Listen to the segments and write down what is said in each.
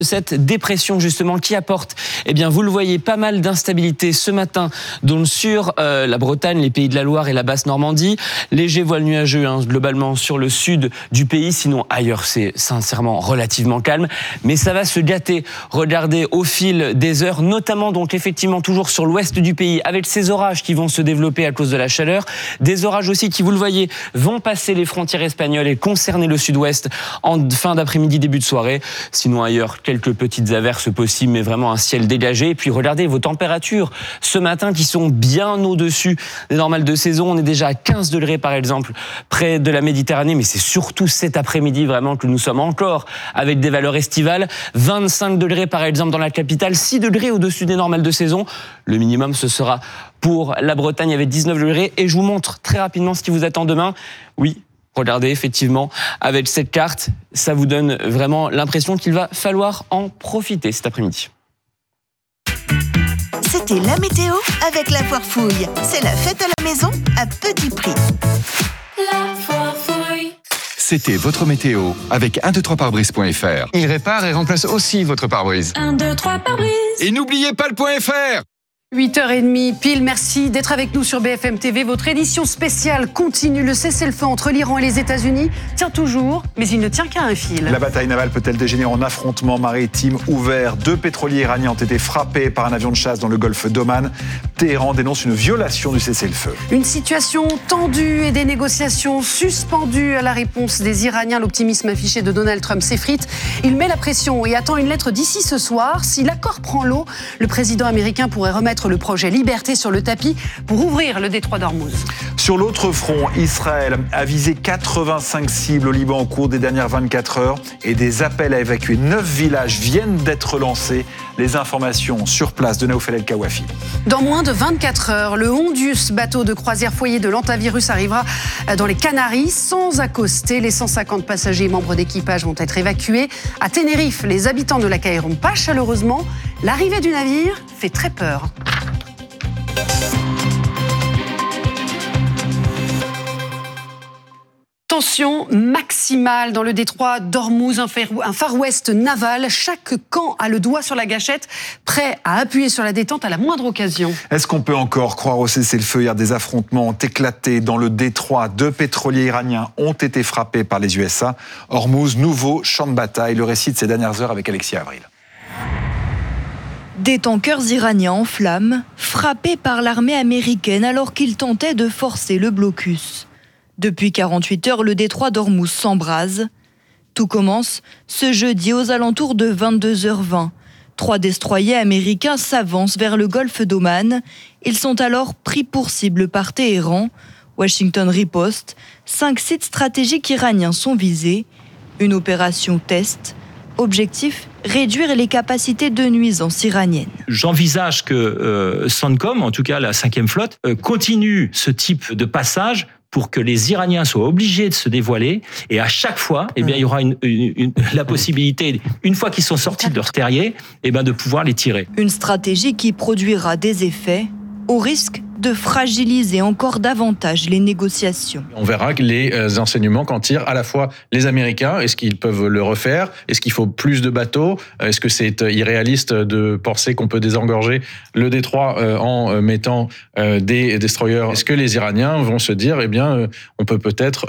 Cette dépression justement qui apporte, vous le voyez, pas mal d'instabilité ce matin, donc sur la Bretagne, les Pays de la Loire et la Basse-Normandie. Léger voile nuageux globalement sur le sud du pays, sinon ailleurs c'est sincèrement relativement calme. Mais ça va se gâter, regardez au fil des heures, notamment donc effectivement toujours sur l'ouest du pays, avec ces orages qui vont se développer à cause de la chaleur. Des orages aussi qui, vous le voyez, vont passer les frontières espagnoles et concerner le sud-ouest en fin d'après-midi, début de soirée. Sinon ailleurs, quelques petites averses possibles, mais vraiment un ciel dégagé. Et puis regardez vos températures ce matin qui sont bien au-dessus des normales de saison. On est déjà à 15 degrés par exemple près de la Méditerranée, mais c'est surtout cet après-midi vraiment que nous sommes encore avec des valeurs estivales. 25 degrés par exemple dans la capitale, 6 degrés au-dessus des normales de saison. Le minimum ce sera pour la Bretagne avec 19 degrés. Et je vous montre très rapidement ce qui vous attend demain. Oui, regardez, effectivement, avec cette carte, ça vous donne vraiment l'impression qu'il va falloir en profiter cet après-midi. C'était la météo avec la Foire Fouille. C'est la fête à la maison à petit prix. La Foire Fouille. C'était votre météo avec 123pare-brise.fr. Il répare et remplace aussi votre pare-brise. 1, 2, 3 pare-brise. Et n'oubliez pas le .fr. 8h30 pile, merci d'être avec nous sur BFM TV. Votre édition spéciale continue. Le cessez-le-feu entre l'Iran et les États-Unis tient toujours, mais il ne tient qu'à un fil. La bataille navale peut-elle dégénérer en affrontement maritime ouvert ? 2 pétroliers iraniens ont été frappés par un avion de chasse dans le golfe d'Oman. Téhéran dénonce une violation du cessez-le-feu. Une situation tendue et des négociations suspendues à la réponse des Iraniens. L'optimisme affiché de Donald Trump s'effrite. Il met la pression et attend une lettre d'ici ce soir. Si l'accord prend l'eau, le président américain pourrait remettre le projet Liberté sur le tapis pour ouvrir le détroit d'Ormuz. Sur l'autre front, Israël a visé 85 cibles au Liban au cours des dernières 24 heures et des appels à évacuer 9 villages viennent d'être lancés. Les informations sur place de Naoufel El Kawafi. Dans moins de 24 heures, le Hondius, bateau de croisière foyer de l'antivirus, arrivera dans les Canaries sans accoster. Les 150 passagers et membres d'équipage vont être évacués. À Tenerife, les habitants ne l'accueilleront pas chaleureusement. L'arrivée du navire fait très peur. Tension maximale dans le détroit d'Ormuz, un Far West naval. Chaque camp a le doigt sur la gâchette, prêt à appuyer sur la détente à la moindre occasion. Est-ce qu'on peut encore croire au cessez-le-feu ? Hier, des affrontements ont éclaté dans le détroit. 2 pétroliers iraniens ont été frappés par les USA. Ormuz, nouveau champ de bataille. Le récit de ces dernières heures avec Alexia Avril. Des tankers iraniens en flammes, frappés par l'armée américaine alors qu'ils tentaient de forcer le blocus. Depuis 48 heures, le détroit d'Ormuz s'embrase. Tout commence ce jeudi aux alentours de 22h20. 3 destroyers américains s'avancent vers le golfe d'Oman. Ils sont alors pris pour cible par Téhéran. Washington riposte. 5 sites stratégiques iraniens sont visés. Une opération test. Objectif, réduire les capacités de nuisance iraniennes. J'envisage que CENTCOM, en tout cas la 5e flotte, continue ce type de passage pour que les Iraniens soient obligés de se dévoiler. Et à chaque fois, il y aura la possibilité, une fois qu'ils sont sortis de leur terrier, de pouvoir les tirer. Une stratégie qui produira des effets au risque de fragiliser encore davantage les négociations. On verra que les enseignements qu'en tirent à la fois les Américains. Est-ce qu'ils peuvent le refaire ? Est-ce qu'il faut plus de bateaux ? Est-ce que c'est irréaliste de penser qu'on peut désengorger le détroit en mettant des destroyers ? Est-ce que les Iraniens vont se dire, on peut peut-être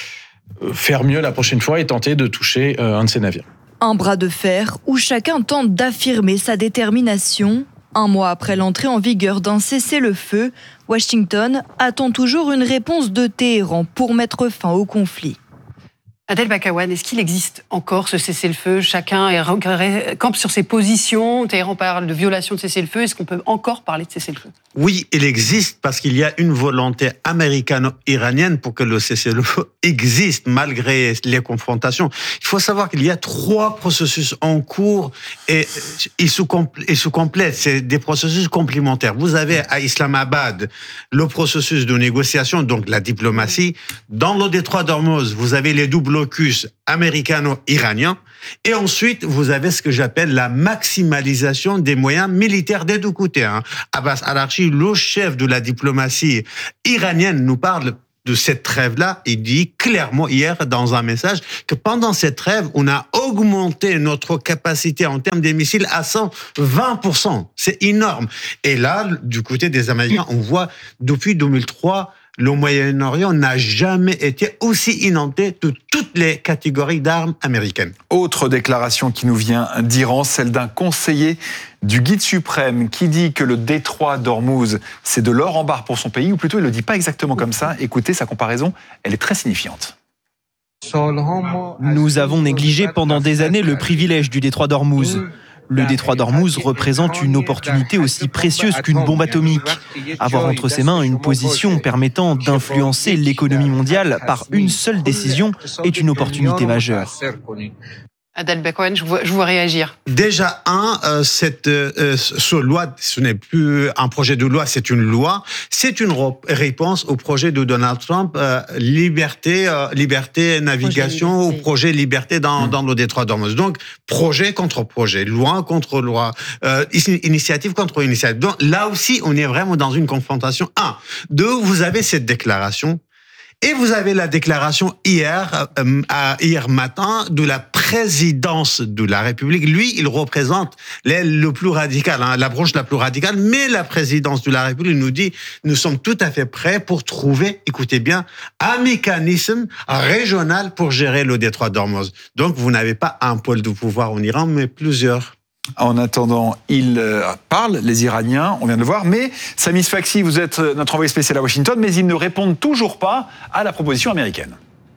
faire mieux la prochaine fois et tenter de toucher un de ces navires ? Un bras de fer où chacun tente d'affirmer sa détermination. 1 mois après l'entrée en vigueur d'un cessez-le-feu, Washington attend toujours une réponse de Téhéran pour mettre fin au conflit. Adel Bakawan, est-ce qu'il existe encore ce cessez-le-feu ? Chacun campe sur ses positions. Téhéran parle de violation de cessez-le-feu. Est-ce qu'on peut encore parler de cessez-le-feu ? Oui, il existe parce qu'il y a une volonté américano-iranienne pour que le cessez-le-feu existe malgré les confrontations. Il faut savoir qu'il y a 3 processus en cours et ils se complètent. C'est des processus complémentaires. Vous avez à Islamabad le processus de négociation, donc la diplomatie. Dans le détroit d'Ormuz, vous avez les doubles blocus américano-iranien. Et ensuite, vous avez ce que j'appelle la maximalisation des moyens militaires des 2 côtés. Abbas Araghchi, le chef de la diplomatie iranienne, nous parle de cette trêve-là, il dit clairement hier dans un message que pendant cette trêve, on a augmenté notre capacité en termes des missiles à 120%. C'est énorme. Et là, du côté des Américains, on voit depuis 2003, le Moyen-Orient n'a jamais été aussi inondé de toutes les catégories d'armes américaines. Autre déclaration qui nous vient d'Iran, celle d'un conseiller du guide suprême qui dit que le détroit d'Ormuz, c'est de l'or en barre pour son pays, ou plutôt il ne le dit pas exactement comme ça. Écoutez, sa comparaison, elle est très signifiante. Nous avons négligé pendant des années le privilège du détroit d'Ormuz. Le détroit d'Ormuz représente une opportunité aussi précieuse qu'une bombe atomique. Avoir entre ses mains une position permettant d'influencer l'économie mondiale par une seule décision est une opportunité majeure. Adel Bekouane, je vous vois réagir. Déjà, cette loi, ce n'est plus un projet de loi, c'est une loi. C'est une réponse au projet de Donald Trump, liberté, navigation, au projet liberté dans le détroit d'Ormuz. Donc, projet contre projet, loi contre loi, initiative contre initiative. Donc, là aussi, on est vraiment dans une confrontation. 1. 2, vous avez cette déclaration. Et vous avez la déclaration hier matin de la présidence de la République. Lui, il représente l'aile le plus radical, la branche la plus radicale, mais la présidence de la République nous dit, nous sommes tout à fait prêts pour trouver, écoutez bien, un mécanisme régional pour gérer le détroit d'Ormuz. Donc, vous n'avez pas un pôle de pouvoir en Iran, mais plusieurs. En attendant, ils parlent, les Iraniens, on vient de le voir, mais Samis Faxi, vous êtes notre envoyé spécial à Washington, mais ils ne répondent toujours pas à la proposition américaine.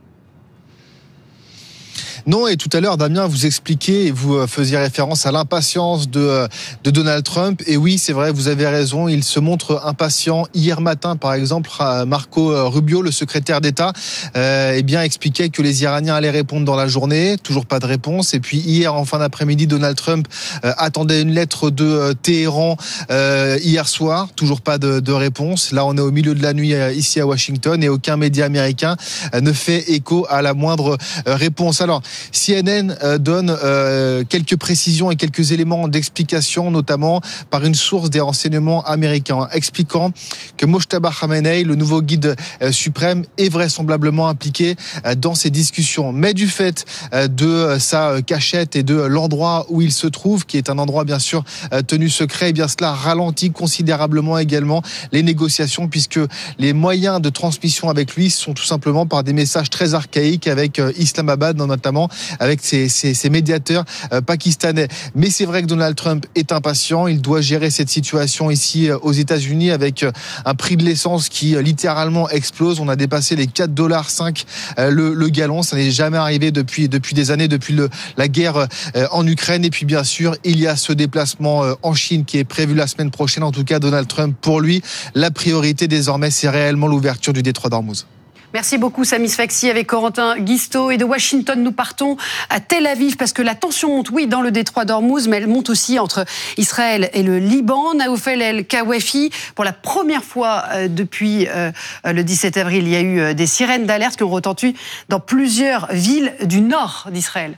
Non, et tout à l'heure, Damien, vous expliquiez et vous faisiez référence à l'impatience de Donald Trump. Et oui, c'est vrai, vous avez raison, il se montre impatient. Hier matin, par exemple, Marco Rubio, le secrétaire d'État, expliquait que les Iraniens allaient répondre dans la journée. Toujours pas de réponse. Et puis hier, en fin d'après-midi, Donald Trump attendait une lettre de Téhéran hier soir. Toujours pas de réponse. Là, on est au milieu de la nuit ici à Washington et aucun média américain ne fait écho à la moindre réponse. Alors, CNN donne quelques précisions et quelques éléments d'explication, notamment par une source des renseignements américains, expliquant que Mojtaba Khamenei, le nouveau guide suprême, est vraisemblablement impliqué dans ces discussions. Mais du fait de sa cachette et de l'endroit où il se trouve, qui est un endroit bien sûr tenu secret, et bien cela ralentit considérablement également les négociations, puisque les moyens de transmission avec lui sont tout simplement par des messages très archaïques avec Islamabad, notamment avec ses médiateurs pakistanais. Mais c'est vrai que Donald Trump est impatient. Il doit gérer cette situation ici aux États-Unis avec un prix de l'essence qui littéralement explose. On a dépassé les $4,5 le gallon. Ça n'est jamais arrivé depuis des années, depuis la guerre en Ukraine. Et puis bien sûr, il y a ce déplacement en Chine qui est prévu la semaine prochaine. En tout cas, Donald Trump, pour lui, la priorité désormais, c'est réellement l'ouverture du détroit d'Ormuz. Merci beaucoup Samis Faxi avec Corentin Guistaud. Et de Washington, nous partons à Tel Aviv parce que la tension monte, oui, dans le détroit d'Ormuz, mais elle monte aussi entre Israël et le Liban. Naoufel El-Kawafi, pour la première fois depuis le 17 avril, il y a eu des sirènes d'alerte qui ont retenti dans plusieurs villes du nord d'Israël.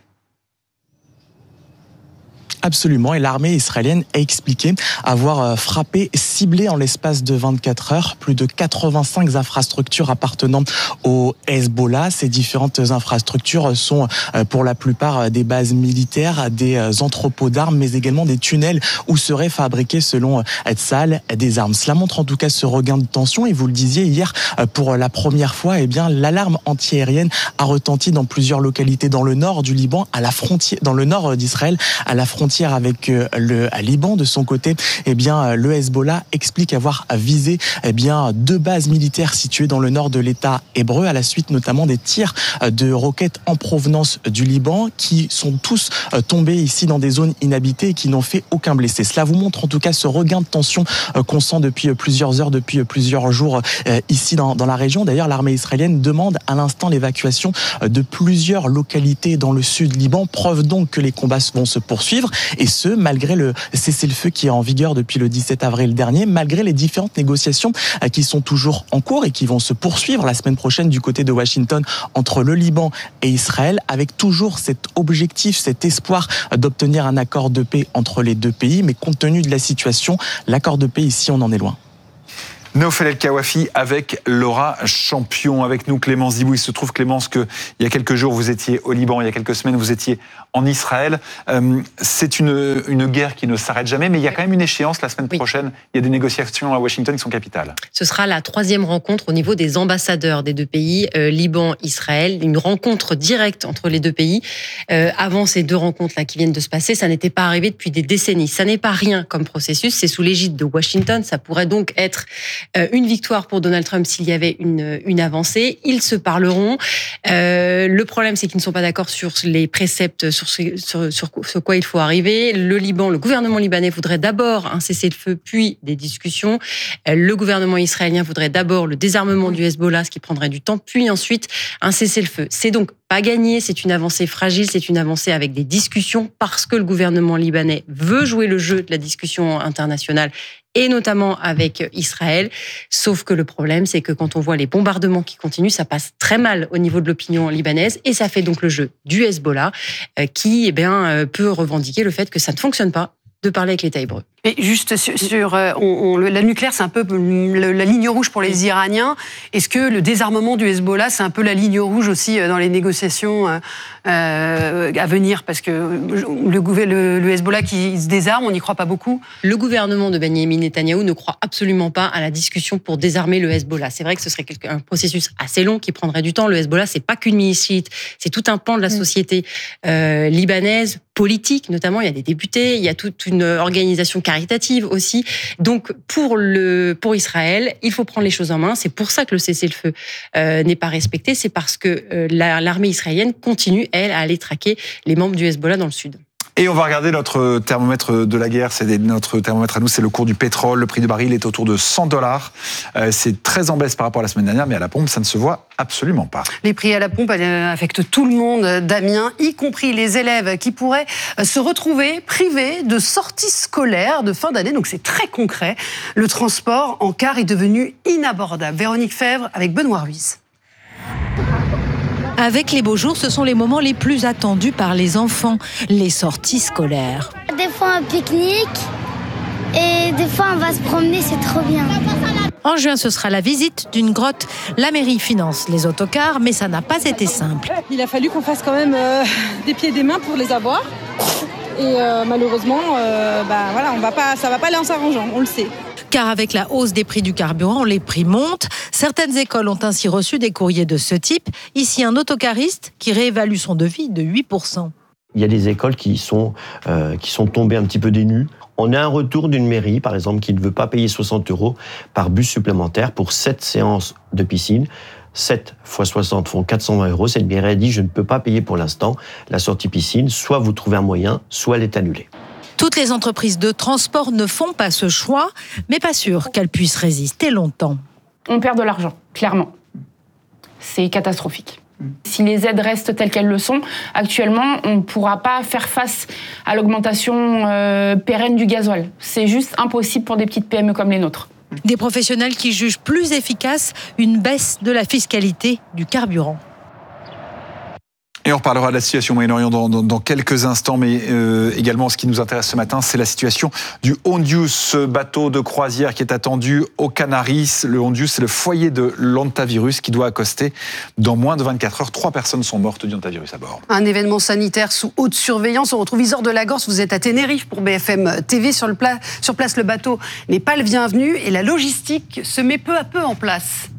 Absolument, et l'armée israélienne a expliqué avoir frappé, ciblé en l'espace de 24 heures, plus de 85 infrastructures appartenant au Hezbollah. Ces différentes infrastructures sont pour la plupart des bases militaires, des entrepôts d'armes, mais également des tunnels où seraient fabriqués, selon Tzahal, des armes. Cela montre en tout cas ce regain de tension, et vous le disiez hier, pour la première fois, l'alarme antiaérienne a retenti dans plusieurs localités dans le nord du Liban, à la frontière, dans le nord d'Israël, à la frontière avec le Liban. De son côté, le Hezbollah explique avoir visé 2 bases militaires situées dans le nord de l'État hébreu, à la suite notamment des tirs de roquettes en provenance du Liban, qui sont tous tombés ici dans des zones inhabitées et qui n'ont fait aucun blessé. Cela vous montre en tout cas ce regain de tension qu'on sent depuis plusieurs heures, depuis plusieurs jours ici dans la région. D'ailleurs, l'armée israélienne demande à l'instant l'évacuation de plusieurs localités dans le sud Liban, preuve donc que les combats vont se poursuivre. Et ce, malgré le cessez-le-feu qui est en vigueur depuis le 17 avril dernier, malgré les différentes négociations qui sont toujours en cours et qui vont se poursuivre la semaine prochaine du côté de Washington entre le Liban et Israël, avec toujours cet objectif, cet espoir d'obtenir un accord de paix entre les deux pays. Mais compte tenu de la situation, l'accord de paix ici, on en est loin. Naoufel El Kawafi avec Laura Champion. Avec nous, Clémence Dibou. Il se trouve, Clémence, qu'il y a quelques jours, vous étiez au Liban, il y a quelques semaines, vous étiez en Israël. C'est une guerre qui ne s'arrête jamais, mais il y a quand même une échéance la semaine prochaine. Il y a des négociations à Washington qui sont capitales. Ce sera la 3e rencontre au niveau des ambassadeurs des deux pays, Liban, Israël. Une rencontre directe entre les deux pays. Avant ces 2 rencontres-là qui viennent de se passer, ça n'était pas arrivé depuis des décennies. Ça n'est pas rien comme processus, c'est sous l'égide de Washington. Ça pourrait donc être une victoire pour Donald Trump s'il y avait une avancée. Ils se parleront. Le problème, c'est qu'ils ne sont pas d'accord sur les préceptes, sur quoi il faut arriver. Le gouvernement libanais voudrait d'abord un cessez-le-feu, puis des discussions. Le gouvernement israélien voudrait d'abord le désarmement du Hezbollah, ce qui prendrait du temps, puis ensuite un cessez-le-feu. C'est donc pas gagné, c'est une avancée fragile, c'est une avancée avec des discussions parce que le gouvernement libanais veut jouer le jeu de la discussion internationale et notamment avec Israël. Sauf que le problème, c'est que quand on voit les bombardements qui continuent, ça passe très mal au niveau de l'opinion libanaise et ça fait donc le jeu du Hezbollah qui peut revendiquer le fait que ça ne fonctionne pas de parler avec l'État hébreu. Et juste la nucléaire, c'est un peu la ligne rouge pour les Iraniens. Est-ce que le désarmement du Hezbollah, c'est un peu la ligne rouge aussi dans les négociations à venir? Parce que le Hezbollah qui se désarme, on n'y croit pas beaucoup. Le gouvernement de Benyamin Netanyahou ne croit absolument pas à la discussion pour désarmer le Hezbollah. C'est vrai que ce serait un processus assez long qui prendrait du temps. Le Hezbollah, c'est pas qu'une milice chiite, c'est tout un pan de la société libanaise, politique notamment. Il y a des députés, il y a toute une organisation caritative aussi. Donc pour Israël, il faut prendre les choses en main. C'est pour ça que le cessez-le-feu n'est pas respecté. C'est parce que l'armée israélienne continue, elle, à aller traquer les membres du Hezbollah dans le sud. Et on va regarder notre thermomètre de la guerre. Notre thermomètre à nous, c'est le cours du pétrole. Le prix du baril est autour de $100. C'est très en baisse par rapport à la semaine dernière, mais à la pompe, ça ne se voit absolument pas. Les prix à la pompe affectent tout le monde, Damien, y compris les élèves qui pourraient se retrouver privés de sorties scolaires de fin d'année. Donc c'est très concret. Le transport en car est devenu inabordable. Véronique Fèvre avec Benoît Ruiz. Avec les beaux jours, ce sont les moments les plus attendus par les enfants, les sorties scolaires. Des fois un pique-nique et des fois on va se promener, c'est trop bien. En juin, ce sera la visite d'une grotte. La mairie finance les autocars, mais ça n'a pas été simple. Il a fallu qu'on fasse quand même des pieds et des mains pour les avoir. Et malheureusement, ça va pas aller en s'arrangeant, on le sait. Car avec la hausse des prix du carburant, les prix montent. Certaines écoles ont ainsi reçu des courriers de ce type. Ici, un autocariste qui réévalue son devis de 8%. Il y a des écoles qui sont tombées un petit peu des nues. On a un retour d'une mairie, par exemple, qui ne veut pas payer 60 € par bus supplémentaire pour 7 séances de piscine. 7 x 60 font 420 €. Cette mairie a dit « je ne peux pas payer pour l'instant la sortie piscine. Soit vous trouvez un moyen, soit elle est annulée ». Toutes les entreprises de transport ne font pas ce choix, mais pas sûr qu'elles puissent résister longtemps. On perd de l'argent, clairement. C'est catastrophique. Si les aides restent telles qu'elles le sont, actuellement, on ne pourra pas faire face à l'augmentation pérenne du gasoil. C'est juste impossible pour des petites PME comme les nôtres. Des professionnels qui jugent plus efficace une baisse de la fiscalité du carburant. Et on reparlera de la situation au Moyen-Orient dans quelques instants, mais également ce qui nous intéresse ce matin, c'est la situation du Hondius, ce bateau de croisière qui est attendu aux Canaries. Le Hondius, c'est le foyer de l'hantavirus qui doit accoster dans moins de 24 heures. 3 personnes sont mortes du hantavirus à bord. Un événement sanitaire sous haute surveillance. On retrouve Isor de Lagorce, vous êtes à Tenerife pour BFM TV. Sur place, le bateau n'est pas le bienvenu et la logistique se met peu à peu en place.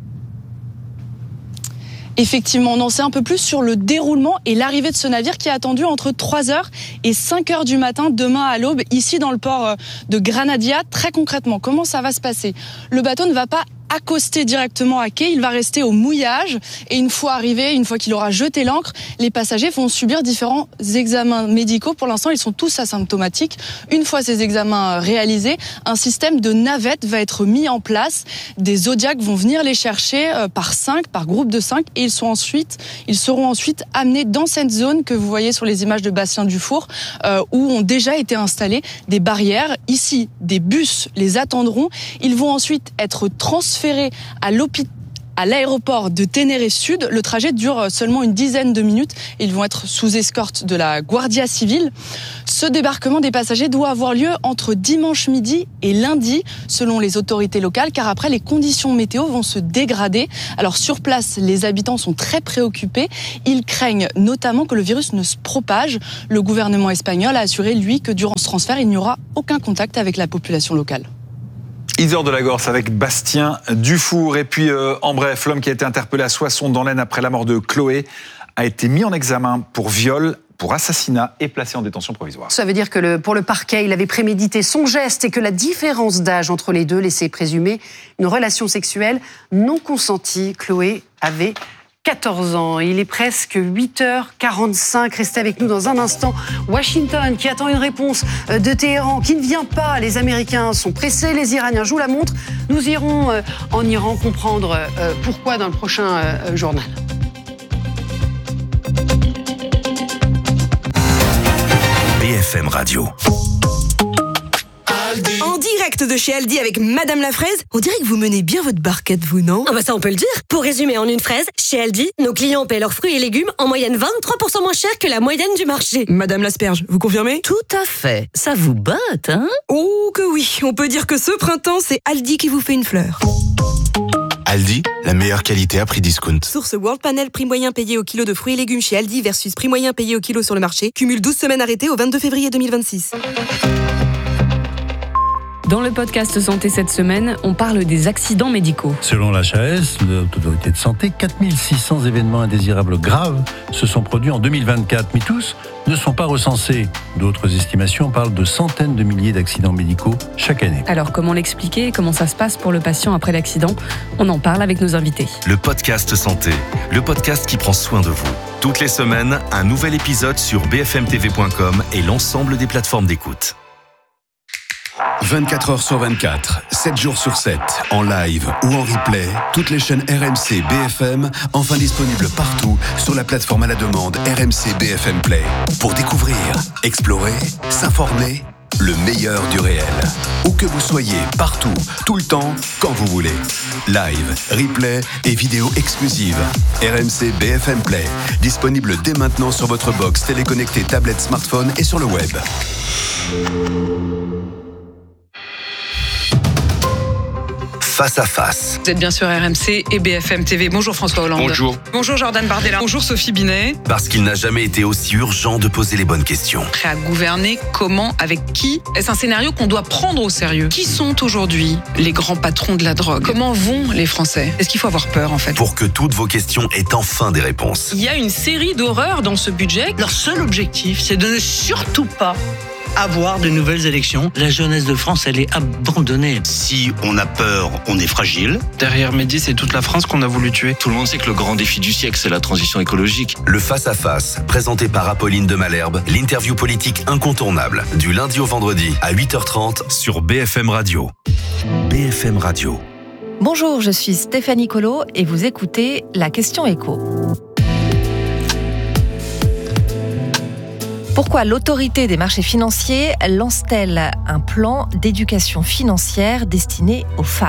Effectivement, on en sait un peu plus sur le déroulement et l'arrivée de ce navire qui est attendu entre 3h et 5h du matin demain à l'aube, ici dans le port de Granadia. Très concrètement, comment ça va se passer? Le bateau ne va pas accoster directement à quai, il va rester au mouillage et une fois arrivé, une fois qu'il aura jeté l'ancre, les passagers vont subir différents examens médicaux. Pour l'instant, ils sont tous asymptomatiques. Une fois ces examens réalisés, un système de navette va être mis en place. Des Zodiacs vont venir les chercher par groupe de 5 et ils seront ensuite amenés dans cette zone que vous voyez sur les images de Bastien-Dufour où ont déjà été installées des barrières. Ici, des bus les attendront. Ils vont ensuite être transférés à l'aéroport de Ténéré Sud. Le trajet dure seulement une dizaine de minutes. Ils vont être sous escorte de la Guardia Civile. Ce débarquement des passagers doit avoir lieu entre dimanche midi et lundi, selon les autorités locales, car après, les conditions météo vont se dégrader. Alors sur place, les habitants sont très préoccupés. Ils craignent notamment que le virus ne se propage. Le gouvernement espagnol a assuré, lui, que durant ce transfert, il n'y aura aucun contact avec la population locale. Isor de la Gorse avec Bastien Dufour. Et puis, en bref, l'homme qui a été interpellé à Soissons dans l'Aisne après la mort de Chloé a été mis en examen pour viol, pour assassinat et placé en détention provisoire. Ça veut dire que pour le parquet, il avait prémédité son geste et que la différence d'âge entre les deux laissait présumer une relation sexuelle non consentie. Chloé avait 14 ans. Il est presque 8h45. Restez avec nous dans un instant. Washington qui attend une réponse de Téhéran qui ne vient pas. Les Américains sont pressés, les Iraniens jouent la montre. Nous irons en Iran comprendre pourquoi dans le prochain journal. BFM Radio. En direct de chez Aldi avec Madame la Fraise, on dirait que vous menez bien votre barquette, vous, non? Ah bah ça on peut le dire. Pour résumer en une phrase, chez Aldi, nos clients paient leurs fruits et légumes en moyenne 23% moins cher que la moyenne du marché. Madame l'Asperge, vous confirmez? Tout à fait. Ça vous botte, hein? Oh que oui, on peut dire que ce printemps, c'est Aldi qui vous fait une fleur. Aldi, la meilleure qualité à prix discount. Source World Panel, prix moyen payé au kilo de fruits et légumes chez Aldi versus prix moyen payé au kilo sur le marché. Cumule 12 semaines arrêtées au 22 février 2026. Dans le podcast Santé cette semaine, on parle des accidents médicaux. Selon l'HAS, l'Autorité de Santé, 4600 événements indésirables graves se sont produits en 2024, mais tous ne sont pas recensés. D'autres estimations parlent de centaines de milliers d'accidents médicaux chaque année. Alors comment l'expliquer? Comment ça se passe pour le patient après l'accident? On en parle avec nos invités. Le podcast Santé, le podcast qui prend soin de vous. Toutes les semaines, un nouvel épisode sur bfmtv.com et l'ensemble des plateformes d'écoute. 24 heures sur 24, 7 jours sur 7, en live ou en replay, toutes les chaînes RMC BFM, enfin disponibles partout sur la plateforme à la demande RMC BFM Play. Pour découvrir, explorer, s'informer, le meilleur du réel. Où que vous soyez, partout, tout le temps, quand vous voulez. Live, replay et vidéos exclusives. RMC BFM Play, disponible dès maintenant sur votre box téléconnectée, tablette, smartphone et sur le web. Face à face. Vous êtes bien sur RMC et BFM TV. Bonjour François Hollande. Bonjour. Bonjour Jordan Bardella. Bonjour Sophie Binet. Parce qu'il n'a jamais été aussi urgent de poser les bonnes questions. Prêt à gouverner, comment, avec qui? Est-ce un scénario qu'on doit prendre au sérieux? Qui sont aujourd'hui les grands patrons de la drogue? Comment vont les Français? Est-ce qu'il faut avoir peur en fait? Pour que toutes vos questions aient enfin des réponses. Il y a une série d'horreurs dans ce budget. Leur seul objectif, c'est de ne surtout pas avoir de nouvelles élections. La jeunesse de France, elle est abandonnée. Si on a peur, on est fragile. Derrière Mehdi, c'est toute la France qu'on a voulu tuer. Tout le monde sait que le grand défi du siècle, c'est la transition écologique. Le face-à-face, présenté par Apolline de Malherbe, l'interview politique incontournable, du lundi au vendredi à 8h30 sur BFM Radio. BFM Radio. Bonjour, je suis Stéphanie Colo et vous écoutez La Question Écho. Pourquoi l'autorité des marchés financiers lance-t-elle un plan d'éducation financière destiné aux femmes ?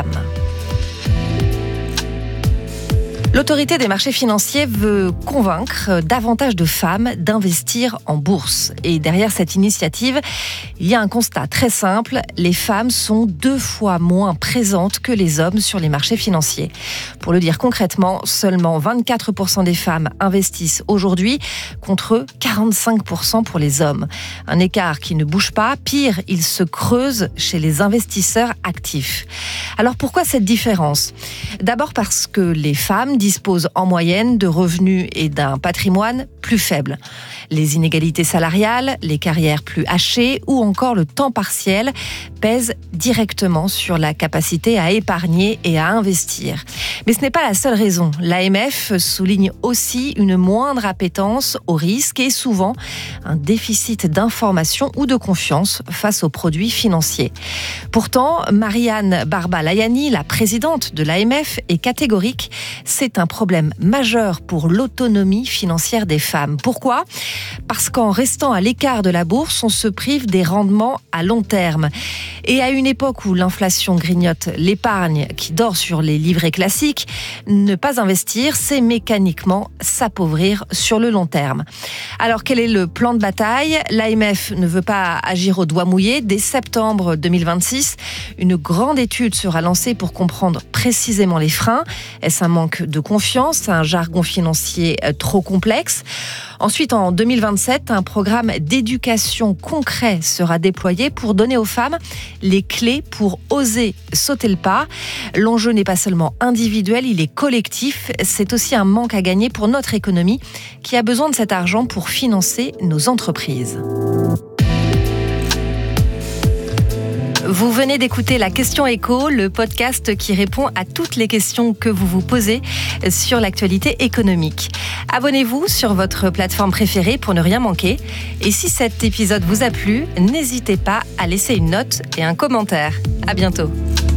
L'autorité des marchés financiers veut convaincre davantage de femmes d'investir en bourse. Et derrière cette initiative, il y a un constat très simple. Les femmes sont 2 fois moins présentes que les hommes sur les marchés financiers. Pour le dire concrètement, seulement 24% des femmes investissent aujourd'hui contre 45% pour les hommes. Un écart qui ne bouge pas. Pire, il se creuse chez les investisseurs actifs. Alors pourquoi cette différence ? D'abord parce que les femmes disposent en moyenne de revenus et d'un patrimoine plus faibles. Les inégalités salariales, les carrières plus hachées ou encore le temps partiel pèsent directement sur la capacité à épargner et à investir. Mais ce n'est pas la seule raison. L'AMF souligne aussi une moindre appétence au risque et souvent un déficit d'information ou de confiance face aux produits financiers. Pourtant, Marianne Barba-Layani, la présidente de l'AMF, est catégorique. C'est un problème majeur pour l'autonomie financière des femmes. Pourquoi ? Parce qu'en restant à l'écart de la bourse, on se prive des rendements à long terme. Et à une époque où l'inflation grignote l'épargne qui dort sur les livrets classiques, ne pas investir, c'est mécaniquement s'appauvrir sur le long terme. Alors quel est le plan de bataille ? L'AMF ne veut pas agir au doigt mouillé. Dès septembre 2026, une grande étude sera lancée pour comprendre précisément les freins. Est-ce un manque de confiance, un jargon financier trop complexe ? Ensuite, en 2027, un programme d'éducation concret sera déployé pour donner aux femmes les clés pour oser sauter le pas. L'enjeu n'est pas seulement individuel, il est collectif. C'est aussi un manque à gagner pour notre économie qui a besoin de cet argent pour financer nos entreprises. Vous venez d'écouter La Question Éco, le podcast qui répond à toutes les questions que vous vous posez sur l'actualité économique. Abonnez-vous sur votre plateforme préférée pour ne rien manquer. Et si cet épisode vous a plu, n'hésitez pas à laisser une note et un commentaire. À bientôt.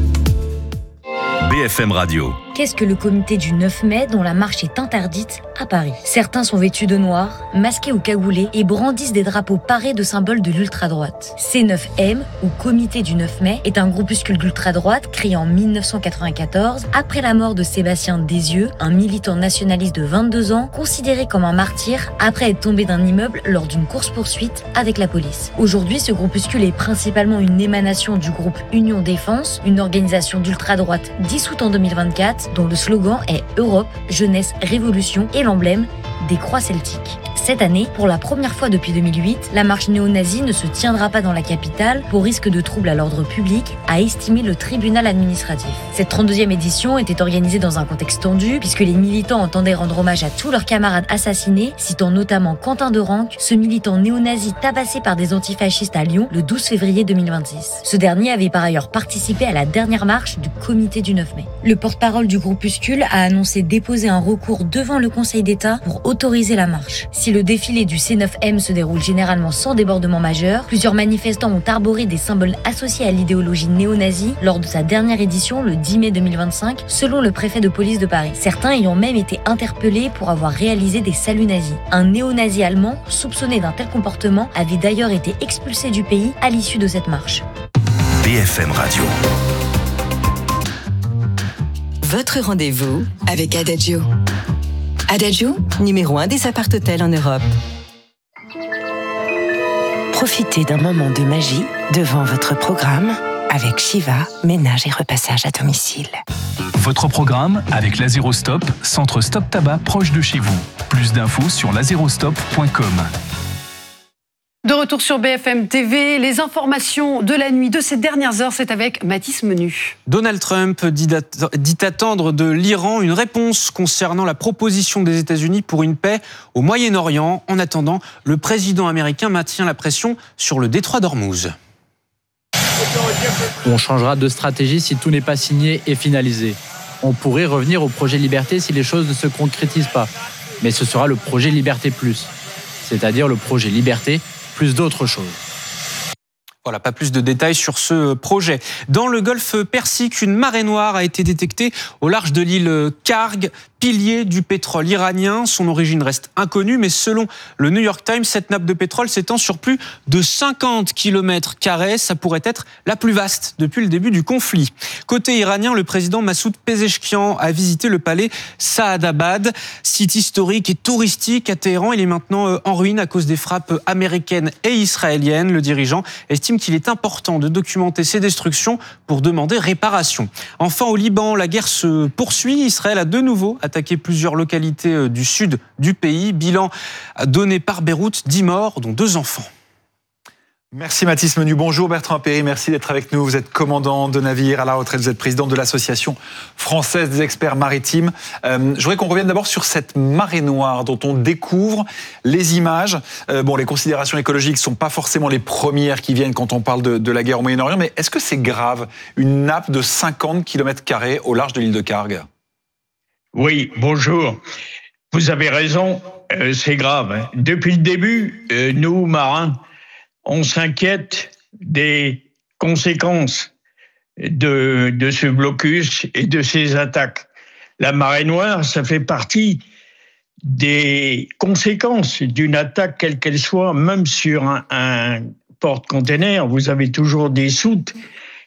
BFM Radio. Qu'est-ce que le comité du 9 mai dont la marche est interdite à Paris ? Certains sont vêtus de noir, masqués ou cagoulés et brandissent des drapeaux parés de symboles de l'ultra-droite. C9M, ou Comité du 9 mai, est un groupuscule d'ultra-droite créé en 1994 après la mort de Sébastien Desieux, un militant nationaliste de 22 ans considéré comme un martyr après être tombé d'un immeuble lors d'une course-poursuite avec la police. Aujourd'hui, ce groupuscule est principalement une émanation du groupe Union Défense, une organisation d'ultra-droite dissoute en 2024 dont le slogan est « Europe, jeunesse, révolution » et l'emblème des croix celtiques. Cette année, pour la première fois depuis 2008, la marche néo-nazie ne se tiendra pas dans la capitale pour risque de trouble à l'ordre public, a estimé le tribunal administratif. Cette 32e édition était organisée dans un contexte tendu puisque les militants entendaient rendre hommage à tous leurs camarades assassinés, citant notamment Quentin de Ranc, ce militant néo-nazi tabassé par des antifascistes à Lyon le 12 février 2026. Ce dernier avait par ailleurs participé à la dernière marche du comité du 9 mai. Le porte-parole du groupuscule a annoncé déposer un recours devant le Conseil d'État pour autoriser la marche. Si le défilé du C9M se déroule généralement sans débordement majeur, plusieurs manifestants ont arboré des symboles associés à l'idéologie néo-nazie lors de sa dernière édition le 10 mai 2025, selon le préfet de police de Paris. Certains ayant même été interpellés pour avoir réalisé des saluts nazis. Un néo-nazi allemand, soupçonné d'un tel comportement, avait d'ailleurs été expulsé du pays à l'issue de cette marche. BFM Radio. Votre rendez-vous avec Adagio. Adagio, numéro 1 des appart-hôtels en Europe. Profitez d'un moment de magie devant votre programme avec Shiva, ménage et repassage à domicile. Votre programme avec Lazerostop, centre stop tabac proche de chez vous. Plus d'infos sur lazerostop.com. De retour sur BFM TV, les informations de la nuit de ces dernières heures, c'est avec Mathis Menu. Donald Trump dit attendre de l'Iran une réponse concernant la proposition des États-Unis pour une paix au Moyen-Orient. En attendant, le président américain maintient la pression sur le détroit d'Ormuz. On changera de stratégie si tout n'est pas signé et finalisé. On pourrait revenir au projet Liberté si les choses ne se concrétisent pas. Mais ce sera le projet Liberté Plus, c'est-à-dire le projet Liberté plus d'autres choses. Voilà, pas plus de détails sur ce projet. Dans le golfe Persique, une marée noire a été détectée au large de l'île Karg, pilier du pétrole iranien. Son origine reste inconnue, mais selon le New York Times, cette nappe de pétrole s'étend sur plus de 50 km². Ça pourrait être la plus vaste depuis le début du conflit. Côté iranien, le président Massoud Pezeshkian a visité le palais Saadabad, site historique et touristique à Téhéran. Il est maintenant en ruine à cause des frappes américaines et israéliennes. Le dirigeant estime qu'il est important de documenter ces destructions pour demander réparation. Enfin, au Liban, la guerre se poursuit. Israël a de nouveau attaqué plusieurs localités du sud du pays. Bilan donné par Beyrouth, 10 morts, dont 2 enfants. Merci Mathis Menu. Bonjour Bertrand Perry, merci d'être avec nous. Vous êtes commandant de navire à la retraite, vous êtes président de l'Association française des experts maritimes. Je voudrais qu'on revienne d'abord sur cette marée noire dont on découvre les images. Les considérations écologiques ne sont pas forcément les premières qui viennent quand on parle de la guerre au Moyen-Orient, mais est-ce que c'est grave, une nappe de 50 km² au large de l'île de Karg ? Oui, bonjour. Vous avez raison, c'est grave. Depuis le début, nous, marins, on s'inquiète des conséquences de ce blocus et de ces attaques. La marée noire, ça fait partie des conséquences d'une attaque, quelle qu'elle soit, même sur un porte-container. Vous avez toujours des soutes